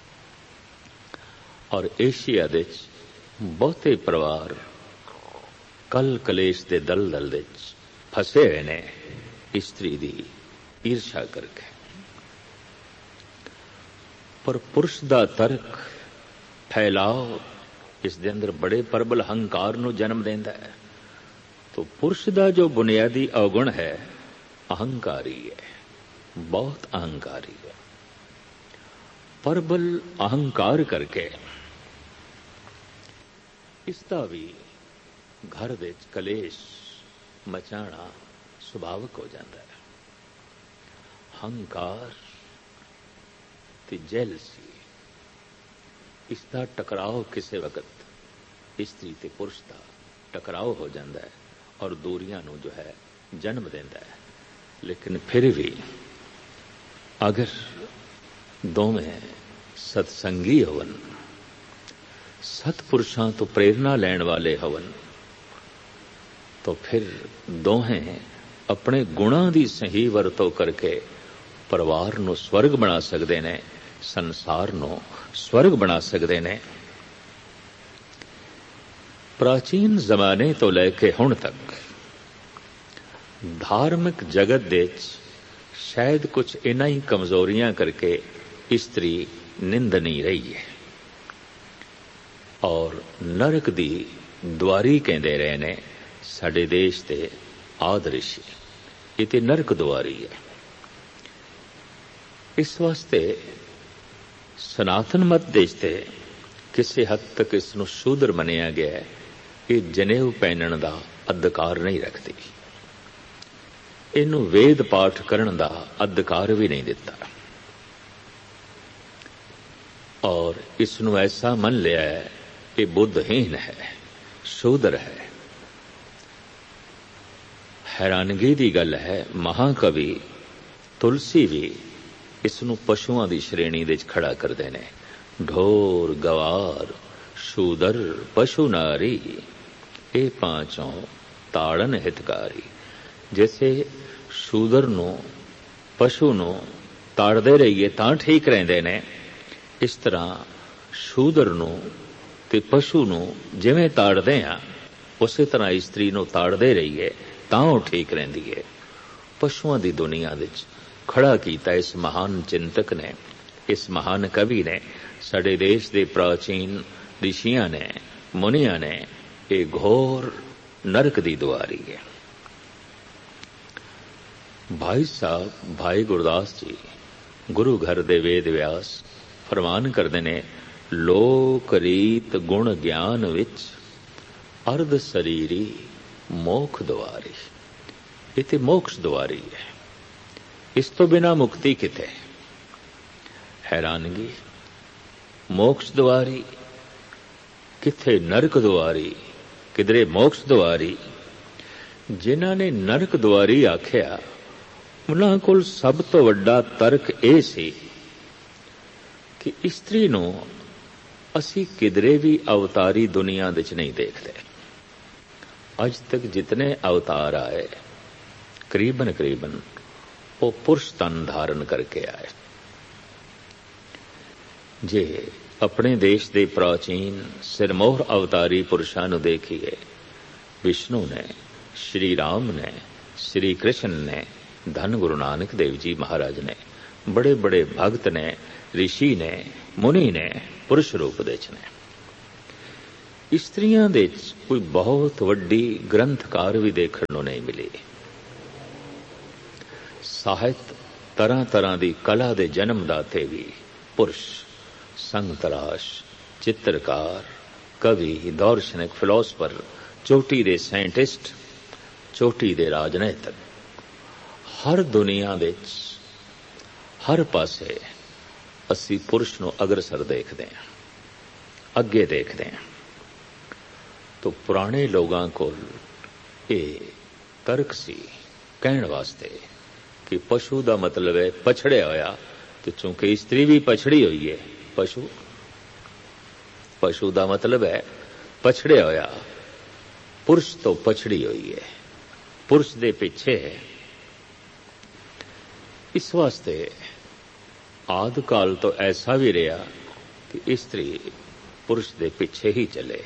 और एशिया दे बहुते परिवार कल कलेश दे दलदल दे फसे हुए ने, इस्त्री दी ईर्षा करके। पर पुरुष दा तर्क फैलाव इस दे अंदर बड़े प्रबल हंकार नूं जन्म देंदा है। तो पुरुष दा जो बुनियादी अवगुण है, अहंकारी है, बहुत अहंकारी है। प्रबल अहंकार करके इसदा भी घर दे कलेश मचाना सुभाविक हो जाता है। हंकार ते जेलसी, इसका टकराव किसी वक्त इस्त्री ते पुरुष का टकराव हो जाता है और दूरियां नूं जो है जन्म देता है। लेकिन फिर भी अगर दोवें सत्संगी होवन, सतपुरुषां तो प्रेरणा लैण वाले होवन, तो फिर दोहें अपने गुणां दी सही वरतों करके परिवार नूं स्वर्ग बना सकते ने, संसार नूं स्वर्ग बना सकते ने। प्राचीन जमाने तो लैके हुण तक धार्मिक जगत दे शायद कुछ इन्हां ही कमजोरियां करके इस्त्री निंदनी रही है, और नरक दी द्वारी कहते रहे ने साडे देश दे आदर्श। इते नरक द्वारी है। इस वास्ते सनातन मत देश ते किसी हद तक इसनूं शूद्र मनिया गया है। ये जनेऊ पहनण दा अधिकार नहीं रखती, इनू वेद पाठ करन दा अधिकार भी नहीं दिता, और इसनू ऐसा मन लिया है कि बुद्धहीन है, शूद्र है। हैरानगी दी गल है, महाकवि तुलसी भी इसनू पशुआं दी श्रेणी दे खड़ा करदे ने। ढोर गवार शूदर पशु नारी, ये पांचों ताड़न हितकारी। जैसे शूदर नूं पशु नूं ताड़दे रहिए तां ठीक रहिंदे ने, इस तरह शूदर नूं ते पशु नूं जिवें ताड़दे आ, उसे तरह इस्त्री नूं ताड़दे रहिए तां वो ठीक रहिंदी है। पशुआं दी दुनिया विच खड़ा कीता इस महान चिंतक ने, इस महान कवि ने, साडे देश दे प्राचीन ऋषियां ने, मुनियां ने। ये घोर नरक दी दुआरी है। भाई साहब भाई गुरदास जी गुरु घर दे वेद व्यास फरमान करते ने, लोक रीत गुण ज्ञान विच अर्ध शरीरी मोख दुआरी। इते मोक्ष दुआरी है, इस तो बिना मुक्ति किते। हैरानगी, मोक्ष दुआरी किथे, नरक दुआरी किधरे मोक्ष दुआरी। जिन्हां ने नरक दुआरी आख्या, उन्हां कोल सब तो वड्डा तर्क यह सी कि इस्त्री नूं असी किधरे भी अवतारी दुनिया विच नहीं देखते। अज तक जितने अवतार आए करीबन करीबन वो पुरुष तन धारण करके आए। जे अपने देश दे प्राचीन सिरमौर अवतारी पुरुषां नूं देखिए, विष्णु ने, श्री राम ने, श्री कृष्ण ने, धन गुरु नानक देव जी महाराज ने, बड़े बड़े भक्त ने, ऋषि ने, मुनि ने, पुरुष रूप दे ने। ਇਸਤਰੀਆਂ ਦੇ ਵਿੱਚ ਕੋਈ ਬਹੁਤ ਵੱਡੀ ਗ੍ਰੰਥਕਾਰ ਵੀ ਦੇਖਣ ਨੂੰ ਨਹੀਂ ਮਿਲੀ। ਸਾਹਿਤ ਤਰ੍ਹਾਂ ਤਰ੍ਹਾਂ ਦੀ ਕਲਾ ਦੇ ਜਨਮਦਾਤੇ ਵੀ ਪੁਰਸ਼, ਸੰਗਤਰਾਸ਼, ਚਿੱਤਰਕਾਰ, ਕਵੀ, ਦਾਰਸ਼ਨਿਕ, ਫਿਲਾਸਫਰ, ਚੋਟੀ ਦੇ ਸਾਇੰਟਿਸਟ, ਚੋਟੀ ਦੇ ਰਾਜਨੀਤਿਕ, ਹਰ ਦੁਨੀਆ ਦੇ ਵਿੱਚ ਹਰ ਪਾਸੇ ਅਸੀਂ ਪੁਰਸ਼ ਨੂੰ ਅਗਰਸਰ ਦੇਖਦੇ ਹਾਂ, ਅੱਗੇ ਦੇਖਦੇ ਹਾਂ। तो पुराने लोगों को ये तर्क सी कहण वास्ते कि पशु का मतलब है पछड़िया होया, तो चूंकि स्त्री भी पछड़ी हुई है, पशु पशु का मतलब है पछड़िया होया, पुरुष तो पछड़ी हुई है, पुरुष दे पीछे है। इस वास्ते आदि काल तो ऐसा भी रहा कि स्त्री पुरुष दे पीछे ही चले,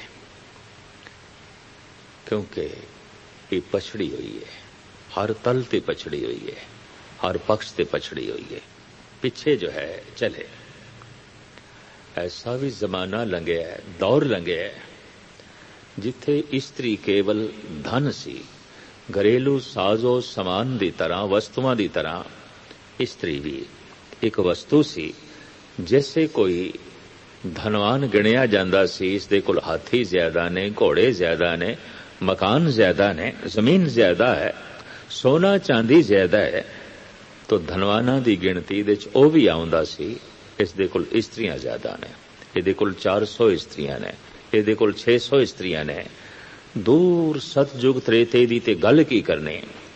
क्योंकि ये पछड़ी हुई है, हर तल ते पछड़ी हुई है, हर पक्ष ते पछड़ी हुई है, पीछे जो है चले। ऐसा भी जमाना लंघिया है, दौर लंघिया है, जिथे स्त्री केवल धन सी, घरेलू साजो समान दी तरह, वस्तुआं दी तरह स्त्री भी एक वस्तु सी। जैसे कोई धनवान गिणिया जांदा सी, इसदे कोल हाथी ज्यादा ने, घोड़े ज्यादा ने, मकान ज्यादा ने, जमीन ज्यादा है, सोना चांदी ज्यादा है, तो धनवाना दी गिणती दे ओ भी आउंदा सी। इस दे कोल इस्त्रियां ज्यादा ने, इहदे कोल चार सौ इस्त्रियां ने, इहदे कोल छे सौ इस्त्रियां ने। दूर सतयुग त्रेते दी ते गल की करनी।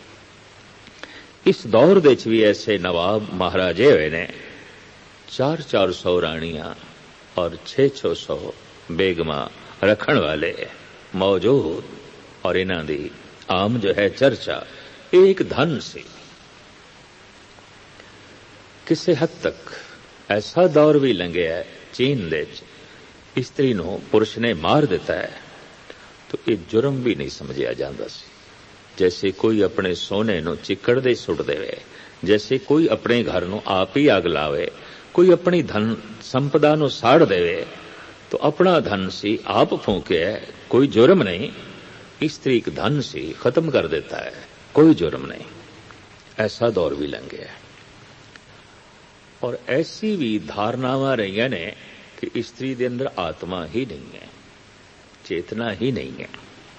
इस दौर दे च भी ऐसे नवाब महाराजे हुए ने, चार चार सौ रानियां और छे छो सौ बेगमा रखण वाले मौजूद, और इन्हां दी आम जो है चर्चा एक धन से। किसी हद तक ऐसा दौर भी लंघिया है, चीन दे स्त्री नूं पुरुष ने मार दिता है, तो ये जुर्म भी नहीं समझिया जांदा सी। जैसे कोई अपने सोने नूं चिक्कड़ दे सुट देवे, जैसे कोई अपने घर नूं आप ही अग लावे, कोई अपनी धन संपदा नूं साड़ देवे, तो अपना धन सी आप फूके है, कोई जुर्म नहीं। स्त्री एक धन सी, खत्म कर देता है, कोई जुर्म नहीं। ऐसा दौर भी लंघे है। और ऐसी भी धारणावां रही ने कि स्त्री दे अंदर आत्मा ही नहीं है, चेतना ही नहीं है।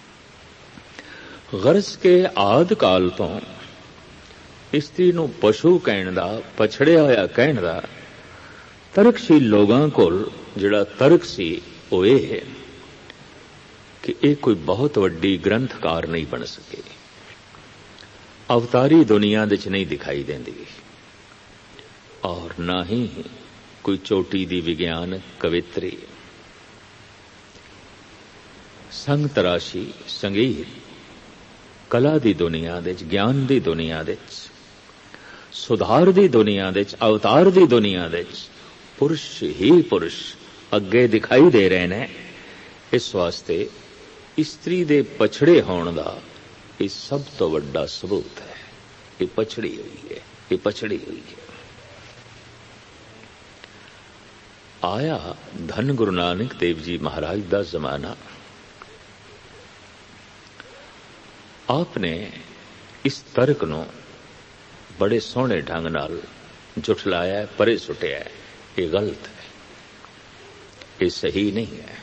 गरज के आदि काल तो स्त्री नूं पशु कहण दा, पछड़िया होया कहण दा तरकशील लोगां कोल जिहड़ा तर्क सी वो ये है कि ये कोई बहुत वड्डी ग्रंथकार नहीं बन सके, अवतारी दुनिया दे च नहीं दिखाई देंदी, और ना ही कोई चोटी दी विज्ञान कवित्री, संग तराशी, संगीत, कला दी दुनिया दे च, ज्ञान दी दुनिया दे च, सुधार दी दुनिया दे च, अवतार दी दुनिया दे च पुरुष ही पुरुष अगे दिखाई दे रहे ने। इस वास्ते स्त्री दे पछड़े होने दा ये सब तो वड्डा सबूत है। ये पछड़ी हुई है, ये पछड़ी हुई है। आया धन गुरु नानक देव जी महाराज दा जमाना, आपने इस तर्क नूं बड़े सोहणे ढंग नाल जुठलाया, परे सुटिया। ये गलत है, ये सही नहीं है।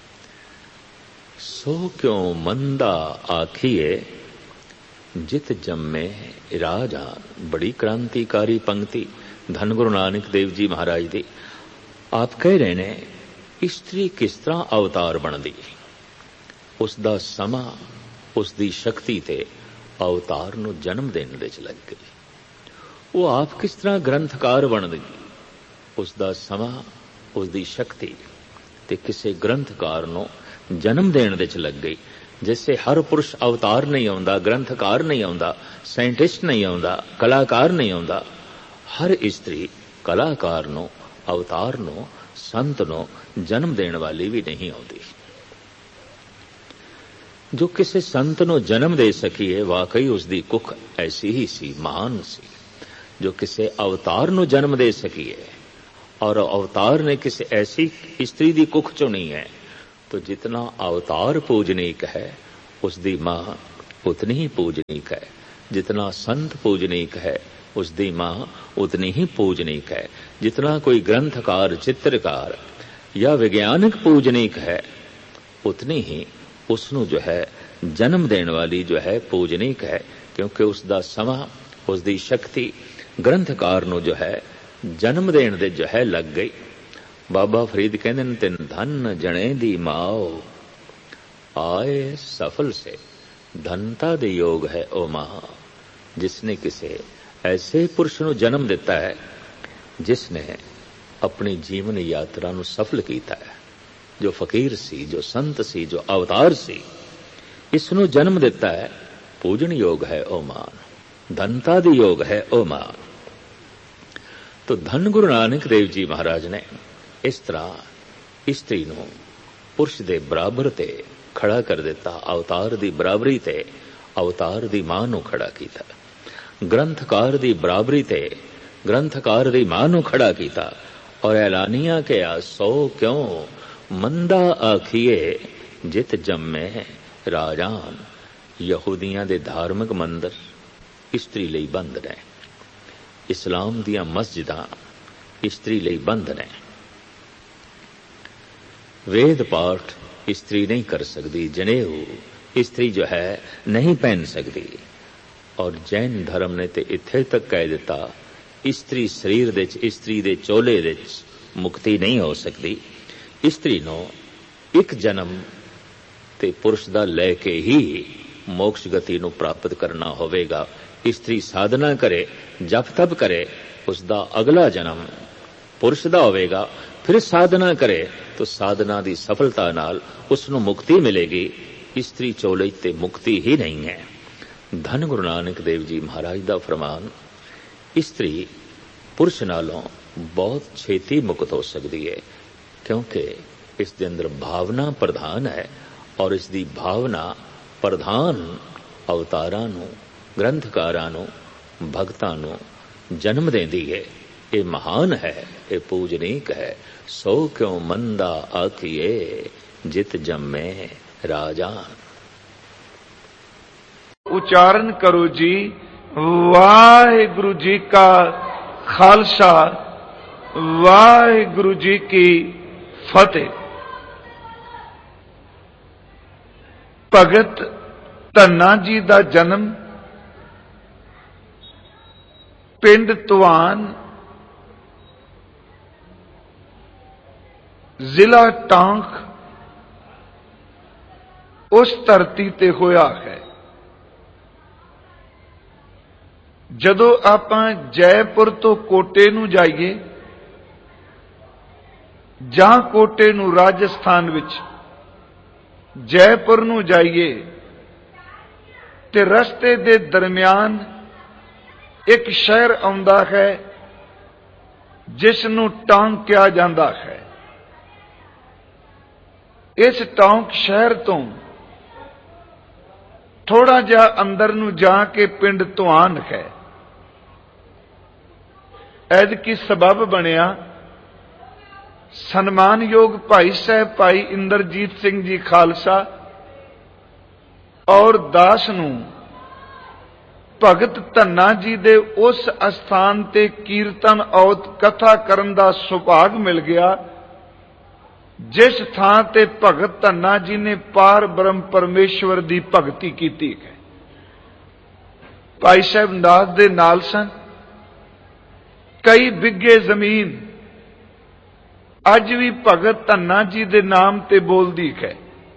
सो क्यों मंदा आखिए जित जम्मे राजान। बड़ी क्रांतिकारी पंक्ति धन गुरु नानक देव जी महाराज दी। आप कह रहे ने स्त्री किस तरह अवतार बनदी, उसदा समा, उसदी शक्ति ते अवतार नूं जन्म देने दे च लग गई। वो आप किस तरह ग्रंथकार बनदी, उसदा समा, उसदी शक्ति ते किसी ग्रंथकार नूं जन्म देने दे च लग गई। जैसे हर पुरुष अवतार नहीं आउंदा, ग्रंथकार नहीं आउंदा, साइंटिस्ट नहीं आउंदा, कलाकार नहीं आउंदा, हर स्त्री कलाकार नूं, अवतार नूं, संत नूं जन्म देने वाली भी नहीं आउंदी। जो किसी संत नूं जन्म दे सकी है, वाकई उसकी कुख ऐसी ही सी, महान सी। जो किसी अवतार नूं जन्म दे सकी है और अवतार ने किसी ऐसी स्त्री की कुख चुनी है, तो जितना अवतार पूजनीक है उसकी मां उतनी ही पूजनीक है, जितना संत पूजनीक है उसकी मां उतनी ही पूजनीक है, जितना कोई ग्रंथकार चित्रकार या विज्ञानिक पूजनीक है उतनी ही उसनू जो है जन्म देने वाली जो है पूजनीक है, क्योंकि उसका समा उसकी शक्ति ग्रंथकार नू जो है जन्म देने दे जो है लग गई। बाबा फरीद कहते हैं तिन धन जने दी माओ आए सफल से, धनता दे योग है ओ मां, जिसने किसे ऐसे पुरुष नू जन्म दिता है जिसने अपनी जीवन यात्रा नू सफल कीता है, जो फकीर सी, जो संत सी, जो अवतार सी, इसनू जन्म दिता है, पूजन योग है ओ मान, धनता दी योग है ओ मान। तो धन गुरु नानक देव जी महाराज ने इस तरह स्त्री नू पुरुष दे बराबर ते खड़ा कर दिता, अवतार दी बराबरी ते अवतार दी मां नू खड़ा कीता, ग्रंथकार दी बराबरी ते ग्रंथकार दी मां नू खड़ा कीता, और ऐलानिया के आ सो क्यों मंदा आखिए जित जम्मे राजान। यहूदियां दे धार्मिक मंदिर स्त्री लई बंद ने, इस्लाम दियां मस्जिदां स्त्री लई बंद ने, वेद पाठ स्त्री नहीं कर सकती, जनेऊ स्त्री जो है नहीं पहन सकती, और जैन धर्म ने ते इत्थे तक कह दिता स्त्री शरीर दे स्त्री दे चोले दे मुक्ति नहीं हो सकती। स्त्री नो एक जन्म ते पुरुष दा लैके ही मोक्ष गति नू प्राप्त करना होवेगा। स्त्री साधना करे, जप तप करे, उसका अगला जन्म पुरुष दा होवेगा, फिर साधना करे तो साधना दी सफलता नाल उसनू मुक्ति मिलेगी। स्त्री चोले ते मुक्ति ही नहीं है। धन गुरु नानक देव जी महाराज दा फरमान, स्त्री पुरुष नालों बहुत छेती मुक्त हो सकती है, क्योंकि इस दे अंदर भावना प्रधान है, और इसकी भावना प्रधान अवतारां नू, ग्रंथकारां नू, भगतां नू जन्म देंदी है। ये महान है, ये पूजनीक है। सो क्यों मंदा आखिए जित जम्मे राजान। उच्चारण करो जी, वाहिगुरु जी का खालसा, वाहिगुरु जी की फतेह। भगत धन्ना जी का जन्म पिंड तुआन, जिला टांक, उस धरती ते होया है। जदों आपां जयपुर तो कोटे नू जाइए जां कोटे नू राजस्थान विच जयपुर नू जाइए ते रस्ते दे दरमियान एक शहर आउंदा है जिस नू टांक कहा जांदा है। इस टांक शहर तो थोड़ा जा अंदर नू जाके पिंड तुआन है। ऐदकी सबब बनिया सन्मानयोग भाई साहब भाई इंद्रजीत सिंह जी खालसा और दास नू भगत धन्ना जी दे उस अस्थान ते कीर्तन औत कथा करन दा सुभाग मिल गया जिस थां ते भगत धन्ना जी ने पार ब्रह्म परमेश्वर दी भगती कीती है। भाई साहब नाथ दे नाल सन। कई बिघे जमीन अज भी भगत धन्ना जी दे नाम ते बोलदी है।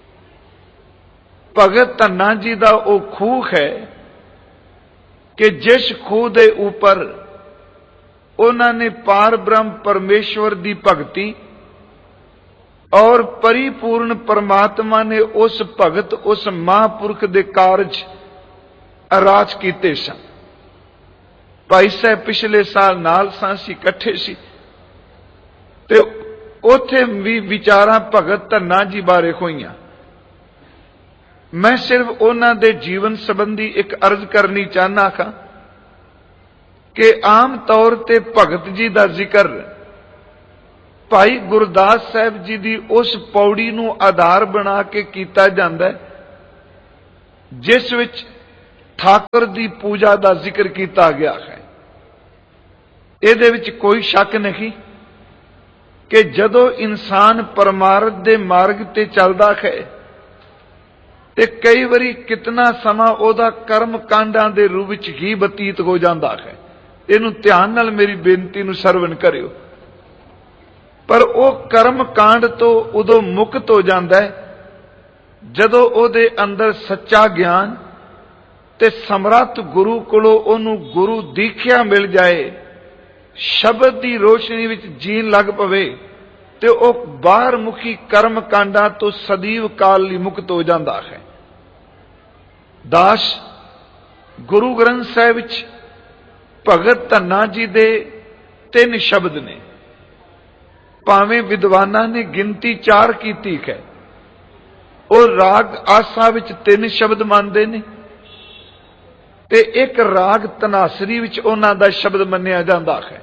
भगत धन्ना जी दा ओ खूह है कि जिस खूह दे ऊपर उन्होंने पार ब्रह्म परमेश्वर दी भगती और परिपूर्ण परमात्मा ने उस भगत उस महापुरख दे कारज अराज कीते सन। भाई साहब पिछले साल नाल सांसी इकट्ठे सी ते उथे भी विचारां भगत धन्ना जी बारे होईयां। मैं सिर्फ उन्हां दे जीवन संबंधी एक अर्ज करनी चाहना था कि आम तौर ते भगत जी दा जिक्र ਭਾਈ ਗੁਰਦਾਸ ਸਾਹਿਬ ਜੀ ਦੀ ਉਸ ਪੌੜੀ ਨੂੰ ਆਧਾਰ ਬਣਾ ਕੇ ਕੀਤਾ ਜਾਂਦਾ ਹੈ ਜਿਸ ਵਿੱਚ ਠਾਕੁਰ ਦੀ ਪੂਜਾ ਦਾ ਜ਼ਿਕਰ ਕੀਤਾ ਗਿਆ ਹੈ। ਇਹਦੇ ਵਿੱਚ ਕੋਈ ਸ਼ੱਕ ਨਹੀਂ ਕਿ ਜਦੋਂ ਇਨਸਾਨ ਪਰਮਾਰਥ ਦੇ ਮਾਰਗ ਤੇ ਚੱਲਦਾ ਹੈ ਤੇ ਕਈ ਵਾਰੀ ਕਿਤਨਾ ਸਮਾਂ ਉਹਦਾ ਕਰਮ ਕਾਂਡਾਂ ਦੇ ਰੂਪ ਵਿੱਚ ਹੀ ਬਤੀਤ ਹੋ ਜਾਂਦਾ ਹੈ। ਇਹਨੂੰ ਧਿਆਨ ਨਾਲ ਮੇਰੀ ਬੇਨਤੀ ਨੂੰ ਸਰਵਣ ਕਰਿਓ। ਪਰ ਉਹ ਕਰਮ ਕਾਂਡ ਤੋਂ ਉਦੋਂ ਮੁਕਤ ਹੋ ਜਾਂਦਾ ਹੈ ਜਦੋਂ ਉਹਦੇ ਅੰਦਰ ਸੱਚਾ ਗਿਆਨ ਤੇ ਸਮਰੱਥ ਗੁਰੂ ਕੋਲੋਂ ਉਹਨੂੰ ਗੁਰੂ ਦੀਖਿਆ ਮਿਲ ਜਾਏ, ਸ਼ਬਦ ਦੀ ਰੋਸ਼ਨੀ ਵਿੱਚ ਜੀਣ ਲੱਗ ਪਵੇ ਤੇ ਉਹ ਬਾਹਰ ਮੁਖੀ ਕਰਮ ਕਾਂਡਾਂ ਤੋਂ ਸਦੀਵ ਕਾਲ ਲਈ ਮੁਕਤ ਹੋ ਜਾਂਦਾ ਹੈ। ਦਾਸ ਗੁਰੂ ਗ੍ਰੰਥ ਸਾਹਿਬ ਵਿੱਚ ਭਗਤ ਧੰਨਾ ਜੀ ਦੇ ਤਿੰਨ ਸ਼ਬਦ ਨੇ। ਭਾਵੇਂ ਵਿਦਵਾਨਾਂ ਨੇ ਗਿਣਤੀ ਚਾਰ ਕੀਤੀ ਹੈ, ਉਹ ਰਾਗ ਆਸਾ ਵਿੱਚ ਤਿੰਨ ਸ਼ਬਦ ਮੰਨਦੇ ਨੇ ਤੇ ਇੱਕ ਰਾਗ ਤਨਾਸਰੀ ਵਿੱਚ ਉਹਨਾਂ ਦਾ ਸ਼ਬਦ ਮੰਨਿਆ ਜਾਂਦਾ ਹੈ।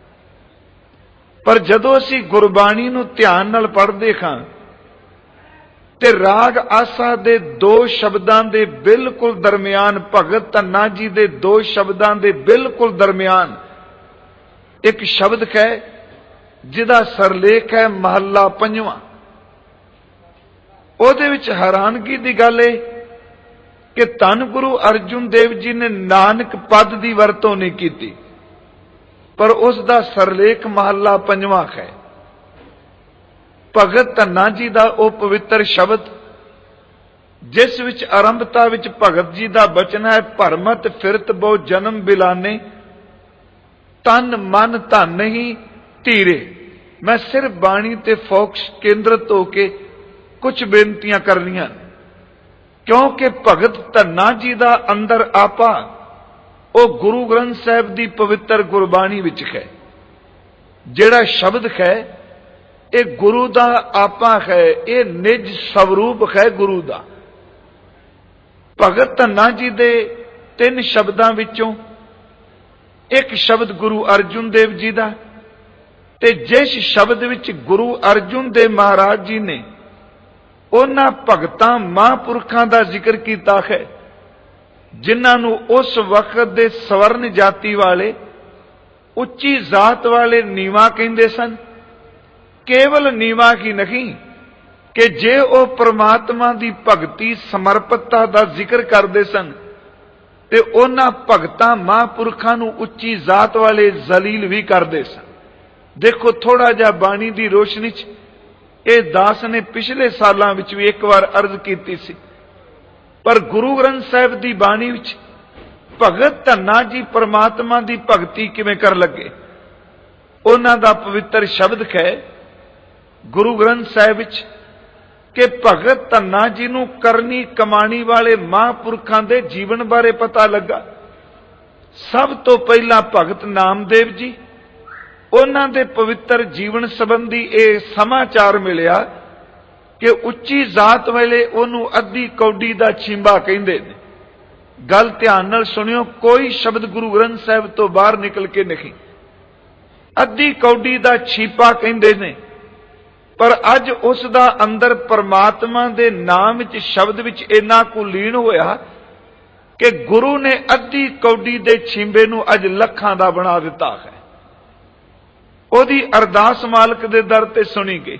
ਪਰ ਜਦੋਂ ਅਸੀਂ ਗੁਰਬਾਣੀ ਨੂੰ ਧਿਆਨ ਨਾਲ ਪੜ੍ਹਦੇ ਹਾਂ ਤੇ ਰਾਗ ਆਸਾ ਦੇ ਦੋ ਸ਼ਬਦਾਂ ਦੇ ਬਿਲਕੁਲ ਦਰਮਿਆਨ, ਭਗਤ ਧੰਨਾ ਜੀ ਦੇ ਦੋ ਸ਼ਬਦਾਂ ਦੇ ਬਿਲਕੁਲ ਦਰਮਿਆਨ ਇੱਕ ਸ਼ਬਦ ਹੈ ਜਿਹਦਾ ਸਰਲੇਖ ਹੈ ਮਹੱਲਾ ਪੰਜਵਾਂ। ਉਹਦੇ ਵਿੱਚ ਹੈਰਾਨਗੀ ਦੀ ਗੱਲ ਹੈ ਕਿ ਧੰਨ ਗੁਰੂ ਅਰਜੁਨ ਦੇਵ ਜੀ ਨੇ ਨਾਨਕ ਪਦ ਦੀ ਵਰਤੋਂ ਨਹੀਂ ਕੀਤੀ, ਪਰ ਉਸ ਦਾ ਸਰਲੇਖ ਮਹੱਲਾ ਪੰਜਵਾਂ ਹੈ। ਭਗਤ ਧੰਨਾ ਜੀ ਦਾ ਉਹ ਪਵਿੱਤਰ ਸ਼ਬਦ ਜਿਸ ਵਿੱਚ ਆਰੰਭਤਾ ਵਿੱਚ ਭਗਤ ਜੀ ਦਾ ਬਚਨ ਹੈ, ਭਰਮਤ ਫਿਰਤ ਬਹੁ ਜਨਮ ਬਿਲਾਨੇ, ਤਨ ਮਨ ਧਨ ਹੀ ਧੀਰੇ। ਮੈਂ ਸਿਰਫ ਬਾਣੀ ਤੇ ਫੋਕਸ ਕੇਂਦਰਿਤ ਹੋ ਕੇ ਕੁਝ ਬੇਨਤੀਆਂ ਕਰਨੀਆਂ ਕਿਉਂਕਿ ਭਗਤ ਧੰਨਾ ਜੀ ਦਾ ਅੰਦਰ ਆਪਾ ਉਹ ਗੁਰੂ ਗ੍ਰੰਥ ਸਾਹਿਬ ਦੀ ਪਵਿੱਤਰ ਗੁਰਬਾਣੀ ਵਿੱਚ ਹੈ। ਜਿਹੜਾ ਸ਼ਬਦ ਹੈ ਇਹ ਗੁਰੂ ਦਾ ਆਪਾ ਹੈ, ਇਹ ਨਿਜ ਸਵਰੂਪ ਹੈ ਗੁਰੂ ਦਾ। ਭਗਤ ਧੰਨਾ ਜੀ ਦੇ ਤਿੰਨ ਸ਼ਬਦਾਂ ਵਿੱਚੋਂ ਇੱਕ ਸ਼ਬਦ ਗੁਰੂ ਅਰਜੁਨ ਦੇਵ ਜੀ ਦਾ, ਤੇ ਜਿਸ ਸ਼ਬਦ ਵਿੱਚ ਗੁਰੂ ਅਰਜੁਨ ਦੇਵ ਮਹਾਰਾਜ ਜੀ ਨੇ ਉਹਨਾਂ ਭਗਤਾਂ ਮਹਾਂਪੁਰਖਾਂ ਦਾ ਜ਼ਿਕਰ ਕੀਤਾ ਹੈ ਜਿਨ੍ਹਾਂ ਨੂੰ ਉਸ ਵਕਤ ਦੇ ਸਵਰਨ ਜਾਤੀ ਵਾਲੇ, ਉੱਚੀ ਜ਼ਾਤ ਵਾਲੇ ਨੀਵਾਂ ਕਹਿੰਦੇ ਸਨ। ਕੇਵਲ ਨੀਵਾਂ ਹੀ ਨਹੀਂ ਕਿ ਜੇ ਉਹ ਪ੍ਰਮਾਤਮਾ ਦੀ ਭਗਤੀ ਸਮਰਪਿਤਤਾ ਦਾ ਜ਼ਿਕਰ ਕਰਦੇ ਸਨ ਤੇ ਉਹਨਾਂ ਭਗਤਾਂ ਮਹਾਂਪੁਰਖਾਂ ਨੂੰ ਉੱਚੀ ਜ਼ਾਤ ਵਾਲੇ ਜ਼ਲੀਲ ਵੀ ਕਰਦੇ ਸਨ। ਦੇਖੋ ਥੋੜਾ ਜਿਹਾ ਬਾਣੀ ਦੀ ਰੋਸ਼ਨੀ 'ਚ ਇਹ ਦਾਸ ਨੇ ਪਿਛਲੇ ਸਾਲਾਂ ਵਿੱਚ ਵੀ ਇੱਕ ਵਾਰ ਅਰਜ਼ ਕੀਤੀ ਸੀ, ਪਰ ਗੁਰੂ ਗ੍ਰੰਥ ਸਾਹਿਬ ਦੀ ਬਾਣੀ ਵਿੱਚ ਭਗਤ ਧੰਨਾ ਜੀ ਪਰਮਾਤਮਾ ਦੀ ਭਗਤੀ ਕਿਵੇਂ ਕਰ ਲੱਗੇ। ਉਹਨਾਂ ਦਾ ਪਵਿੱਤਰ ਸ਼ਬਦ ਹੈ ਗੁਰੂ ਗ੍ਰੰਥ ਸਾਹਿਬ ਵਿੱਚ ਕਿ ਭਗਤ ਧੰਨਾ ਜੀ ਨੂੰ ਕਰਨੀ ਕਮਾਣੀ ਵਾਲੇ ਮਹਾਂਪੁਰਖਾਂ ਦੇ ਜੀਵਨ ਬਾਰੇ ਪਤਾ ਲੱਗਾ। ਸਭ ਤੋਂ ਪਹਿਲਾਂ ਭਗਤ ਨਾਮਦੇਵ ਜੀ, ਉਹਨਾਂ ਦੇ ਪਵਿੱਤਰ ਜੀਵਨ ਸੰਬੰਧੀ ਇਹ ਸਮਾਚਾਰ ਮਿਲਿਆ ਕਿ ਉੱਚੀ ਜ਼ਾਤ ਵੇਲੇ ਉਹਨੂੰ ਅੱਧੀ ਕੌਡੀ ਦਾ ਛਿੰਬਾ ਕਹਿੰਦੇ ਨੇ। ਗੱਲ ਧਿਆਨ ਨਾਲ ਸੁਣਿਓ, ਕੋਈ ਸ਼ਬਦ ਗੁਰੂ ਗ੍ਰੰਥ ਸਾਹਿਬ ਤੋਂ ਬਾਹਰ ਨਿਕਲ ਕੇ ਨਹੀਂ। ਅੱਧੀ ਕੌਡੀ ਦਾ ਛੀਪਾ ਕਹਿੰਦੇ ਨੇ, ਪਰ ਅੱਜ ਉਸ ਦਾ ਅੰਦਰ ਪਰਮਾਤਮਾ ਦੇ ਨਾਮ ਵਿੱਚ, ਸ਼ਬਦ ਵਿੱਚ ਇੰਨਾ ਕੁ ਲੀਨ ਹੋਇਆ ਕਿ ਗੁਰੂ ਨੇ ਅੱਧੀ ਕੌਡੀ ਦੇ ਛਿੰਬੇ ਨੂੰ ਅੱਜ ਲੱਖਾਂ ਦਾ ਬਣਾ ਦਿੱਤਾ ਹੈ। ਉਹਦੀ ਅਰਦਾਸ ਮਾਲਕ ਦੇ ਦਰ ਤੇ ਸੁਣੀ ਗਈ।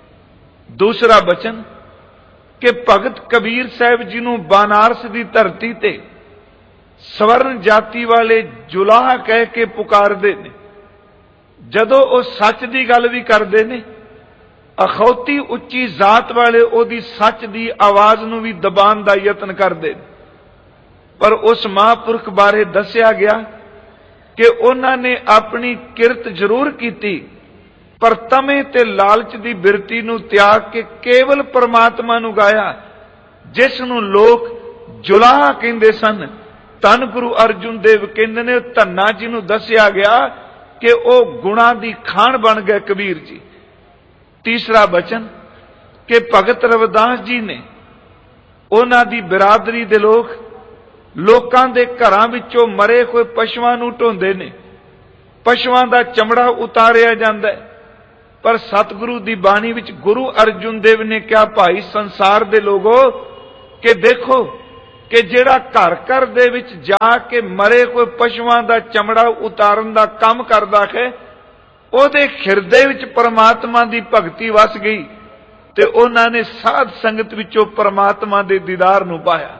ਦੂਸਰਾ ਬਚਨ ਕਿ ਭਗਤ ਕਬੀਰ ਸਾਹਿਬ ਜੀ ਨੂੰ ਬਨਾਰਸ ਦੀ ਧਰਤੀ ਤੇ ਸਵਰਨ ਜਾਤੀ ਵਾਲੇ ਜੁਲਾਹ ਕਹਿ ਕੇ ਪੁਕਾਰਦੇ ਨੇ। ਜਦੋਂ ਉਹ ਸੱਚ ਦੀ ਗੱਲ ਵੀ ਕਰਦੇ ਨੇ, ਅਖੌਤੀ ਉੱਚੀ ਜ਼ਾਤ ਵਾਲੇ ਉਹਦੀ ਸੱਚ ਦੀ ਆਵਾਜ਼ ਨੂੰ ਵੀ ਦਬਾਉਣ ਦਾ ਯਤਨ ਕਰਦੇ ਨੇ। ਪਰ ਉਸ ਮਹਾਂਪੁਰਖ ਬਾਰੇ ਦੱਸਿਆ ਗਿਆ ਕਿ ਉਹਨਾਂ ਨੇ ਆਪਣੀ ਕਿਰਤ ਜ਼ਰੂਰ ਕੀਤੀ, ਪਰ ਤਮੇ ਤੇ ਲਾਲਚ ਦੀ ਬਿਰਤੀ ਨੂੰ ਤਿਆਗ ਕੇ ਕੇਵਲ ਪਰਮਾਤਮਾ ਨੂੰ ਗਾਇਆ, ਜਿਸ ਨੂੰ ਲੋਕ ਜੁਲਾਹ ਕਹਿੰਦੇ ਸਨ। ਧੰਨ ਗੁਰੂ ਅਰਜੁਨ ਦੇਵ ਕਹਿੰਦੇ ਨੇ ਧੰਨਾ ਜੀ ਨੂੰ ਦੱਸਿਆ ਗਿਆ ਕਿ ਉਹ ਗੁਣਾਂ ਦੀ ਖਾਣ ਬਣ ਗਏ ਕਬੀਰ ਜੀ। ਤੀਸਰਾ ਬਚਨ ਕਿ ਭਗਤ ਰਵਿਦਾਸ ਜੀ ਨੇ, ਉਹਨਾਂ ਦੀ ਬਿਰਾਦਰੀ ਦੇ ਲੋਕ ਲੋਕਾਂ ਦੇ ਘਰਾਂ ਵਿੱਚੋਂ ਮਰੇ ਹੋਏ ਪਸ਼ੂਆਂ ਨੂੰ ਢੋਂਦੇ ਨੇ, ਪਸ਼ੂਆਂ ਦਾ ਚਮੜਾ ਉਤਾਰਿਆ ਜਾਂਦਾ ਹੈ पर सतगुरु दी बाणी विच गुरु अर्जुन देव ने कहा, भाई संसार दे लोगो कि देखो कि जेड़ा घर घर दे विच जाके मरे कोई पशुआं दा चमड़ा उतारन दा काम करदा है, ओदे हिरदे विच परमात्मा दी भगती वस गई ते उन्हां ने साध संगत विचों परमात्मा दे दीदार नूं पाया।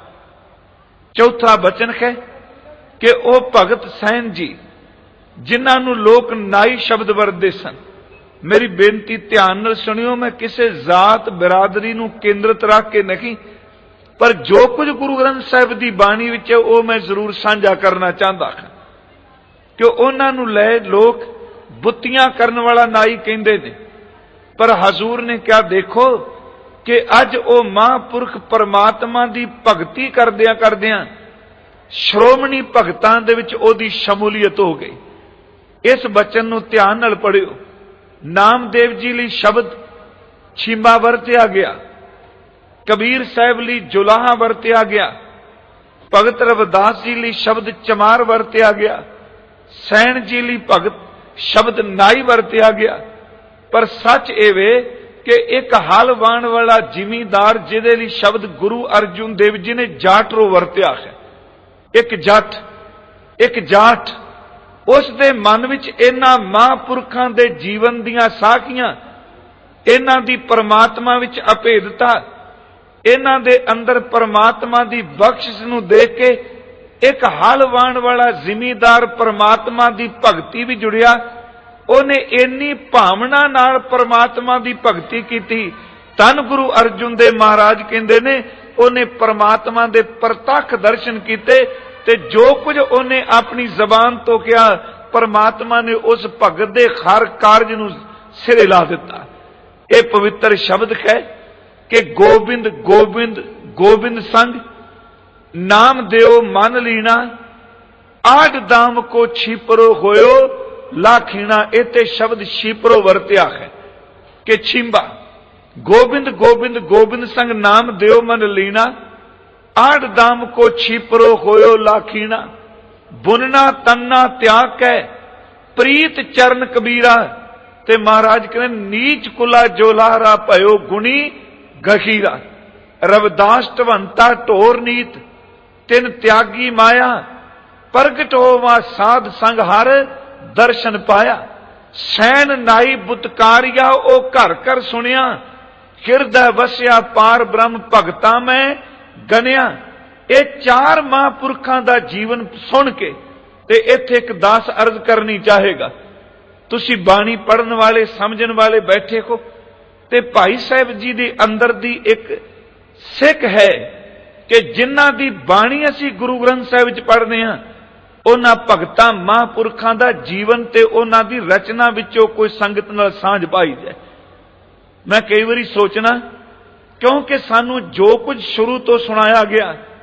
चौथा बचन है कि ओ भगत सैन जी जिन्हां नूं लोक नाई शब्द वरतदे सन, मेरी बेनती ध्यान नाल सुनियो, मैं किसी जात बिरादरी नूं केंद्रित रख के नहीं, पर जो कुछ गुरु ग्रंथ साहिब की बाणी विच है वो मैं जरूर साझा करना चाहता हां कि उन्हां नूं लै लोग बुत्तियां करन वाला नाई कहंदे ने, पर हजूर ने क्या देखो कि अज वो महापुरख परमात्मा की भगती करदियां करदियां श्रोमणी भगतां दे विच ओदी शमूलीयत हो गई। इस बचन नूं ध्यान नाल पढ़ियो। नामदेव जी लई शब्द छीमा वरतिया गया, कबीर साहिब लई जुलाहा वरतिया गया, भगत रविदास जी लई शब्द चमार वरतिया गया, सैन जी लई भगत शब्द नाई वरतिया गया। पर सच एवे कि एक हल वाण वाला जिमीदार जिहदे लई शब्द गुरु अर्जुन देव जी ने जाटरो वरतिया है, एक जट एक जाट, उस दे मन विच इन्हां महापुरखां दे जीवन दीयां साखियां, इन्हां दी परमात्मा विच अभेदता, इन्हां दे अंदर परमात्मा दी बख्शिश नूं देख के एक हल वाण वाला जिमीदार परमात्मा दी भगती भी जुड़िया। उहने इन्नी भावना नाल परमात्मा दी भगती कीती, धन गुरु अर्जुन देव महाराज कहंदे ने उहने परमात्मा दे प्रतख दर्शन कीते ते जो कुछ उन्हें अपनी जबान तो किया परमात्मा ने उस भगत दे हर कारज नूं सिरे ला दिता। यह पवित्र शब्द है कि गोबिंद गोबिंद गोबिंद संग नाम देओ मन लीना, आठ दाम को छिपरो होयो लाखीना। इते शब्द छिपरो वरत्या है कि छिंबा, गोबिंद गोबिंद गोबिंद संग नाम देओ मन लीना, आठ दाम को छिपरो होयो लाखीना। बुनना तन्ना त्याग कै प्रीत चरण कबीरा, ते महाराज कहते नीच कुला जोलारा भयो गुणी गखीरा। रविदास ढवंता ढोर नीत तिन त्यागी माया, प्रगट होवा साध संग हर दर्शन पाया। सैन नाई बुतकारिया ओ घर घर सुनिया, हिरदय वसिया पार ब्रह्म भगता में गनिया। ये चार महापुरखों का जीवन सुन के ते इत्थे एक दास अर्ज करनी चाहेगा। तुसी बाणी पढ़न वाले समझन वाले बैठे हो ते भाई साहब जी दे अंदर दी एक सिख है कि जिन्हां दी बाणी असी गुरु ग्रंथ साहिब विच पढ़दे हां, उन्हां भगतां महापुरखों का जीवन ते उन्हां दी रचना विचों कोई संगत नाल सांझ पाई जाए। मैं कई बारी सोचना, क्योंकि सानू जो कुछ शुरू तो सुनाया गया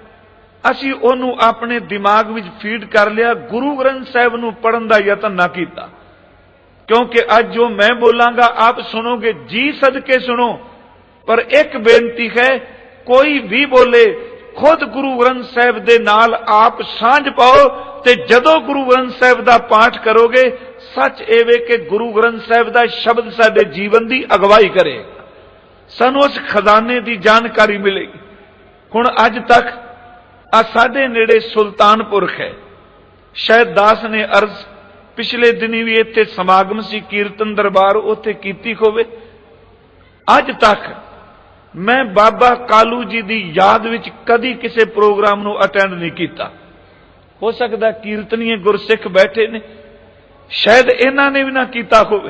असी ओनू अपने दिमाग विच फीड कर लिया, गुरु ग्रंथ साहिब नू पढ़न दा यतन ना कीता। क्योंकि अज जो मैं बोलांगा आप सुनोगे, जी सदके सुनो। पर एक बेनती है, कोई भी बोले खुद गुरु ग्रंथ साहिब दे नाल आप सांझ पाओ ते जदों गुरु ग्रंथ साहिब दा पाठ करोगे, सच एवे कि गुरु ग्रंथ साहिब दा शब्द साडे जीवन दी अगवाई करे, सानू उस खजाने की जानकारी मिलेगी। हुण अज तक आ साडे नेड़े सुल्तानपुर है, शायद दास ने अर्ज पिछले दिनी भी इत्थे समागम सी कीर्तन दरबार उत्थे कीती होवे। अज तक मैं बाबा कालू जी की याद विच कदी किसी प्रोग्राम नूं अटेंड नहीं किया। हो सकता कीर्तनीय गुरसिख बैठे ने, शायद इन्हां ने भी ना कीता होवे।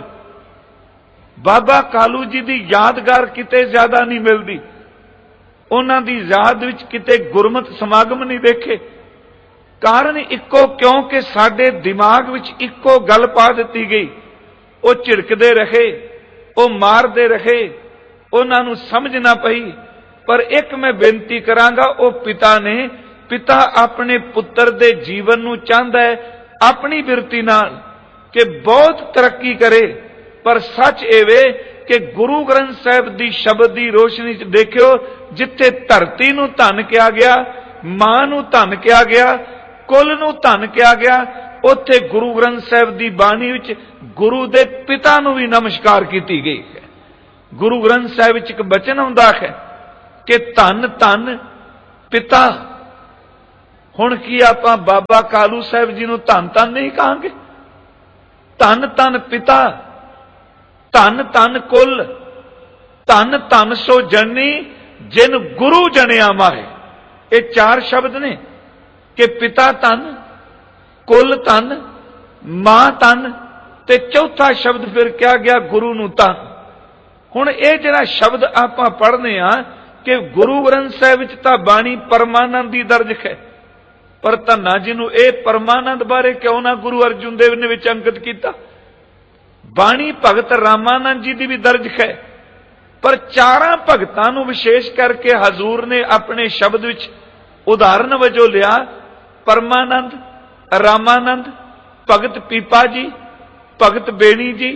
बाबा कालू जी की यादगार किते ज्यादा नहीं मिलती, उन्हां दी याद विच किते गुरमत समागम नहीं देखे। कारण इक्को, क्योंकि साडे दिमाग विच इक्को गल पा दित्ती गई, वो झिड़कदे रहे, वो मारदे रहे, उन्हां नूं समझ ना पई। पर एक मैं बेनती करांगा, वो पिता ने पिता अपने पुत्र दे जीवन नूं चाहता है अपनी बिरती नाल कि बहुत तरक्की करे। पर सच एवे कि गुरु ग्रंथ साहिब दी शब्द दी रोशनी च देखियो, जिथे धरती नूं धन किया गया, मां नूं धन किया गया, कुल नूं धन किया गया, ਉੱਥੇ ਗੁਰੂ ਗ੍ਰੰਥ ਸਾਹਿਬ ਦੀ ਬਾਣੀ ਵਿੱਚ ਗੁਰੂ ਦੇ ਪਿਤਾ ਨੂੰ ਵੀ ਨਮਸਕਾਰ ਕੀਤੀ ਗਈ ਹੈ। ਗੁਰੂ ਗ੍ਰੰਥ ਸਾਹਿਬ ਵਿੱਚ ਇੱਕ ਬਚਨ ਆਉਂਦਾ ਹੈ ਕਿ ਧੰਨ ਧੰਨ ਪਿਤਾ। ਹੁਣ ਕੀ ਆਪਾਂ ਬਾਬਾ ਕਾਲੂ ਸਾਹਿਬ ਜੀ ਨੂੰ ਧੰਨ ਧੰਨ ਨਹੀਂ ਕਹਾਂਗੇ? ਧੰਨ ਧੰਨ ਪਿਤਾ, ਧੰਨ ਧੰਨ ਕੁਲ, ਧੰਨ ਧੰਨ ਸੋ ਜਨਨੀ ਜਿਨ ਗੁਰੂ ਜਣਿਆ ਮਾਹੇ। ਇਹ ਚਾਰ ਸ਼ਬਦ ਨੇ ਕਿ ਪਿਤਾ ਧੰਨ, ਕੁਲ ਧੰਨ, ਮਾਂ ਧੰਨ, ਤੇ ਚੌਥਾ ਸ਼ਬਦ ਫਿਰ ਕਿਹਾ ਗਿਆ ਗੁਰੂ ਨੂੰ ਧੰਨ। ਹੁਣ ਇਹ ਜਿਹੜਾ ਸ਼ਬਦ ਆਪਾਂ ਪੜ੍ਹਦੇ ਆ ਕਿ ਗੁਰੂ ਗ੍ਰੰਥ ਸਾਹਿਬ ਵਿੱਚ ਤਾਂ ਬਾਣੀ ਪਰਮਾਨੰਦ ਦੀ ਦਰਜ ਹੈ, ਪਰ ਧੰਨਾ ਜੀ ਨੂੰ ਇਹ ਪਰਮਾਨੰਦ ਬਾਰੇ ਕਿਉਂ ਨਾ ਗੁਰੂ ਅਰਜੁਨ ਦੇਵ ਨੇ ਵਿੱਚ ਅੰਕਿਤ ਕੀਤਾ? ਬਾਣੀ ਭਗਤ ਰਾਮਾਨੰਦ ਜੀ ਦੀ ਵੀ ਦਰਜ ਹੈ, ਪਰ ਚਾਰਾਂ ਭਗਤਾਂ ਨੂੰ ਵਿਸ਼ੇਸ਼ ਕਰਕੇ ਹਜ਼ੂਰ ਨੇ ਆਪਣੇ ਸ਼ਬਦ ਵਿੱਚ ਉਦਾਹਰਨ ਵਜੋਂ ਲਿਆ। ਪਰਮਾਨੰਦ, ਰਾਮਾਨੰਦ, ਭਗਤ ਪੀਪਾ ਜੀ, ਭਗਤ ਬੇਣੀ ਜੀ,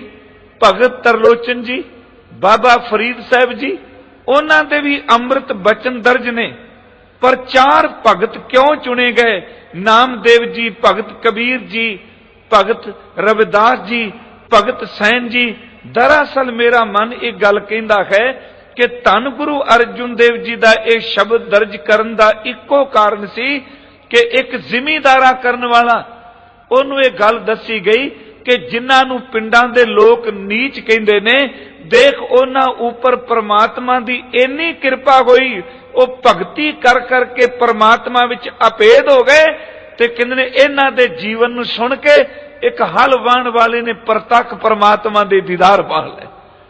ਭਗਤ ਤਰਲੋਚਨ ਜੀ, ਬਾਬਾ ਫਰੀਦ ਸਾਹਿਬ ਜੀ, ਉਹਨਾਂ ਦੇ ਵੀ ਅੰਮ੍ਰਿਤ ਬਚਨ ਦਰਜ ਨੇ। ਪਰ ਚਾਰ ਭਗਤ ਕਿਉਂ ਚੁਣੇ ਗਏ? ਨਾਮਦੇਵ ਜੀ, ਭਗਤ ਕਬੀਰ ਜੀ, ਭਗਤ ਰਵਿਦਾਸ ਜੀ, ਭਗਤ ਸੈਨ ਜੀ। ਦਰਅਸਲ ਮੇਰਾ ਮਨ ਇਹ ਗੱਲ ਕਹਿੰਦਾ ਹੈ ਕਿ ਧੰਨ ਗੁਰੂ ਅਰਜੁਨ ਦੇਵ ਜੀ ਦਾ ਇਹ ਸ਼ਬਦ ਦਰਜ ਕਰਨ ਦਾ ਇੱਕੋ ਕਾਰਨ ਸੀ ਕਿ ਇੱਕ ਜ਼ਿਮੀਂਦਾਰਾ ਕਰਨ ਵਾਲਾ, ਉਹਨੂੰ ਇਹ ਗੱਲ ਦੱਸੀ ਗਈ ਕਿ ਜਿਨ੍ਹਾਂ ਨੂੰ ਪਿੰਡਾਂ ਦੇ ਲੋਕ ਨੀਚ ਕਹਿੰਦੇ ਨੇ, ਦੇਖ ਉਹਨਾਂ ਉੱਪਰ ਪ੍ਰਮਾਤਮਾ ਦੀ ਇੰਨੀ ਕਿਰਪਾ ਹੋਈ, ਉਹ ਭਗਤੀ ਕਰ ਕਰਕੇ ਪ੍ਰਮਾਤਮਾ ਵਿੱਚ ਅਪੇਦ ਹੋ ਗਏ। ਤੇ ਕਹਿੰਦੇ ਨੇ ਇਹਨਾਂ ਦੇ ਜੀਵਨ ਨੂੰ ਸੁਣ ਕੇ ਇੱਕ ਹਲ ਵਾਹਣ ਵਾਲੇ ਨੇ ਪ੍ਰਤੱਖ ਪ੍ਰਮਾਤਮਾ ਦੇ ਦੀਦਾਰ ਪਾ ਲਏ।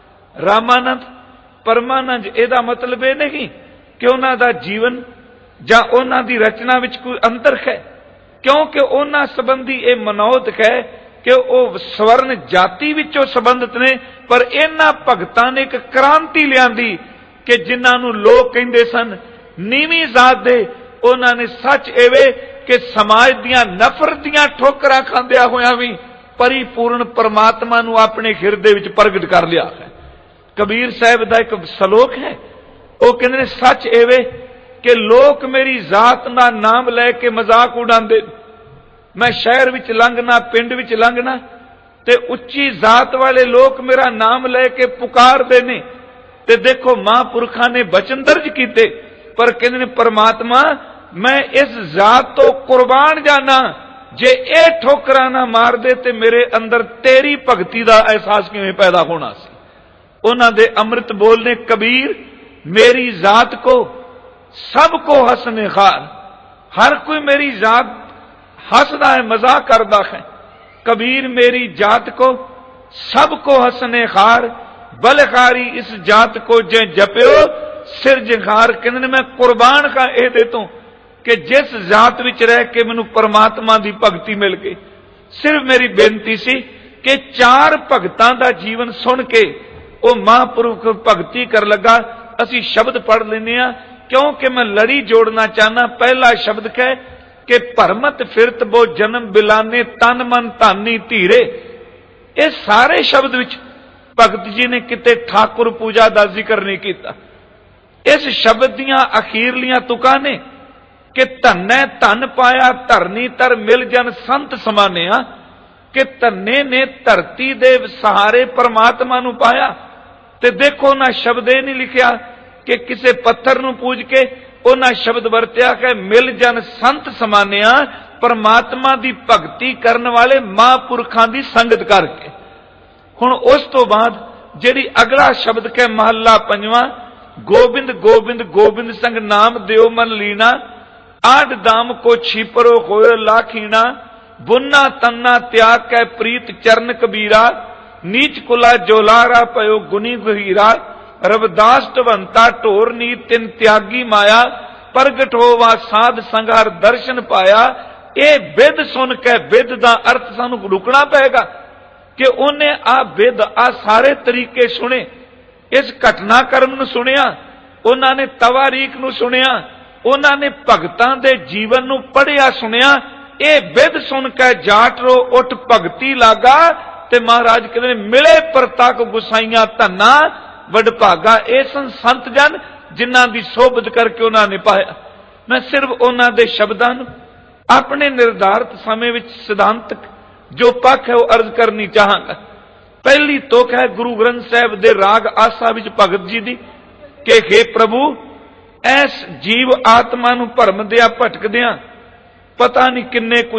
ਰਾਮਾਨੰਦ, ਪਰਮਾਨੰਦ, ਇਹਦਾ ਮਤਲਬ ਇਹ ਨਹੀਂ ਕਿ ਉਹਨਾਂ ਦਾ ਜੀਵਨ ਜਾਂ ਉਹਨਾਂ ਦੀ ਰਚਨਾ ਵਿੱਚ ਕੋਈ ਅੰਤਰ ਹੈ, ਕਿਉਂਕਿ ਉਹਨਾਂ ਸੰਬੰਧੀ ਇਹ ਮਨੋਤ ਹੈ ਕਿ ਉਹ ਸਵਰਨ ਜਾਤੀ ਵਿੱਚੋਂ ਸੰਬੰਧਿਤ ਨੇ। ਪਰ ਇਹਨਾਂ ਭਗਤਾਂ ਨੇ ਇੱਕ ਕ੍ਰਾਂਤੀ ਲਿਆਂਦੀ ਕਿ ਜਿਨ੍ਹਾਂ ਨੂੰ ਲੋਕ ਕਹਿੰਦੇ ਸਨ ਨੀਵੀਂ ਜ਼ਾਤ ਦੇ, ਉਹਨਾਂ ਨੇ ਸੱਚ ਐਵੇਂ ਕਿ ਸਮਾਜ ਦੀਆਂ ਨਫ਼ਰਤ ਦੀਆਂ ਠੋਕਰਾਂ ਖਾਂਦਿਆਂ ਹੋਇਆਂ ਵੀ ਪਰਿਪੂਰਨ ਪਰਮਾਤਮਾ ਨੂੰ ਆਪਣੇ ਹਿਰਦੇ ਵਿੱਚ ਪ੍ਰਗਟ ਕਰ ਲਿਆ ਹੈ। ਕਬੀਰ ਸਾਹਿਬ ਦਾ ਇੱਕ ਸ਼ਲੋਕ ਹੈ, ਉਹ ਕਹਿੰਦੇ ਨੇ ਸੱਚ ਐਵੇਂ ਕਿ ਲੋਕ ਮੇਰੀ ਜ਼ਾਤ ਦਾ ਨਾਮ ਲੈ ਕੇ ਮਜ਼ਾਕ ਉਡਾਉਂਦੇ। ਮੈਂ ਸ਼ਹਿਰ ਵਿੱਚ ਲੰਘਣਾ, ਪਿੰਡ ਵਿੱਚ ਲੰਘਣਾ, ਤੇ ਉੱਚੀ ਜ਼ਾਤ ਵਾਲੇ ਲੋਕ ਮੇਰਾ ਨਾਮ ਲੈ ਕੇ ਪੁਕਾਰਦੇ ਨੇ। ਤੇ ਦੇਖੋ ਮਹਾਂਪੁਰਖਾਂ ਨੇ ਬਚਨ ਦਰਜ ਕੀਤੇ, ਪਰ ਕਹਿੰਦੇ ਨੇ ਪਰਮਾਤਮਾ ਮੈਂ ਇਸ ਜ਼ਾਤ ਤੋਂ ਕੁਰਬਾਨ ਜਾਣਾ, ਜੇ ਇਹ ਠੋਕਰਾਂ ਨਾ ਮਾਰਦੇ ਤੇ ਮੇਰੇ ਅੰਦਰ ਤੇਰੀ ਭਗਤੀ ਦਾ ਅਹਿਸਾਸ ਕਿਵੇਂ ਪੈਦਾ ਹੋਣਾ ਸੀ। ਉਹਨਾਂ ਦੇ ਅੰਮ੍ਰਿਤ ਬੋਲ ਨੇ, ਕਬੀਰ ਮੇਰੀ ਜ਼ਾਤ ਕੋ ਸਭ ਕੋ ਹਸਨੇ ਖਾਰ। ਹਰ ਕੋਈ ਮੇਰੀ ਜ਼ਾਤ ਹੱਸਦਾ ਹੈ, ਮਜ਼ਾਕ ਕਰਦਾ ਹੈ। कबीर मेरी जात को सबको हसने खार, बलखारी इस जात को जे जप्यो सिर जखार। कहते मैं कुर्बान का यह देता हूं कि जिस जात विच रह के मैनू परमात्मा की भगती मिल गई। सिर्फ मेरी बेनती सी कि चार भगतां दा जीवन सुन के वो महापुरुख भगती कर लगा। असी शब्द पढ़ लेने आ क्योंकि मैं लड़ी जोड़ना चाहना। पहला शब्द कह कि भरमत फिरत बो जन्म बिलाने तन मन धानी धीरे। ये सारे शब्द विच भगत जी ने किते ठाकुर पूजा का जिक्र नहीं किया। इस शब्द दियां अखीरलियां तुकां ने कि धन्नै धन पाया धरनी तर मिल जन संत समानिया। कि धन्ने ने धरती दे सहारे परमात्मा नूं पाया। ते देखो ना शब्द ये नहीं लिखिया कि किसी पत्थर नूं पूज के उन्हां शब्द वरत्या कि मिल जन संत समानिया। परमात्मा की भगती करने वाले महापुरखां की संगत करके। हुण उस तो बाद जिहड़ी अगला शब्द के महला पंजवां गोबिंद गोबिंद गोबिंद संग नाम देव मन लीना। आठ दाम को छिपरो होए लाखीना। बुन्ना तन्ना त्याग कै प्रीत चरण कबीरा। नीच कुला जोलारा पयो गुनी गुहीरा। रविदास टवंता ढोर नी तिन त्यागी माया। प्रगट होवा साध संघार दर्शन पाया। ये बिद सुन के बिद दा अर्थ सानू रुकना पेगा कि उन्हें आ बिद आ सारे तरीके सुने। इस घटनाक्रम नूं सुनिया, उन्होंने तवारीख नूं सुनिया, उन्होंने भगतां दे जीवन नूं पढ़िया सुनिया। ये बिद सुन के जाटरो उठ भगती लागा। ते महाराज कहते मिले परतक गुसाइया धना वडभागा। ये सन संत जन जिन्हां दी सोबत करके उन्होंने पाया। मैं सिर्फ उन्हां दे शब्दां नूं ਆਪਣੇ ਨਿਰਧਾਰਤ ਸਮੇਂ ਵਿੱਚ ਸਿਧਾਂਤਕ ਜੋ ਪੱਖ ਹੈ ਉਹ ਅਰਜ਼ ਕਰਨੀ ਚਾਹਾਂਗਾ। ਪਹਿਲੀ ਤੁਕ ਹੈ ਗੁਰੂ ਗ੍ਰੰਥ ਸਾਹਿਬ ਦੇ ਰਾਗ ਆਸਾ ਵਿੱਚ ਭਗਤ ਜੀ ਦੀ ਕਿ हे ਪ੍ਰਭੂ, ਐਸ ਜੀਵ ਆਤਮਾ ਨੂੰ ਭਰਮਦਿਆਂ ਭਟਕਦਿਆਂ ਪਤਾ ਨਹੀਂ ਕਿੰਨੇ ਕੁ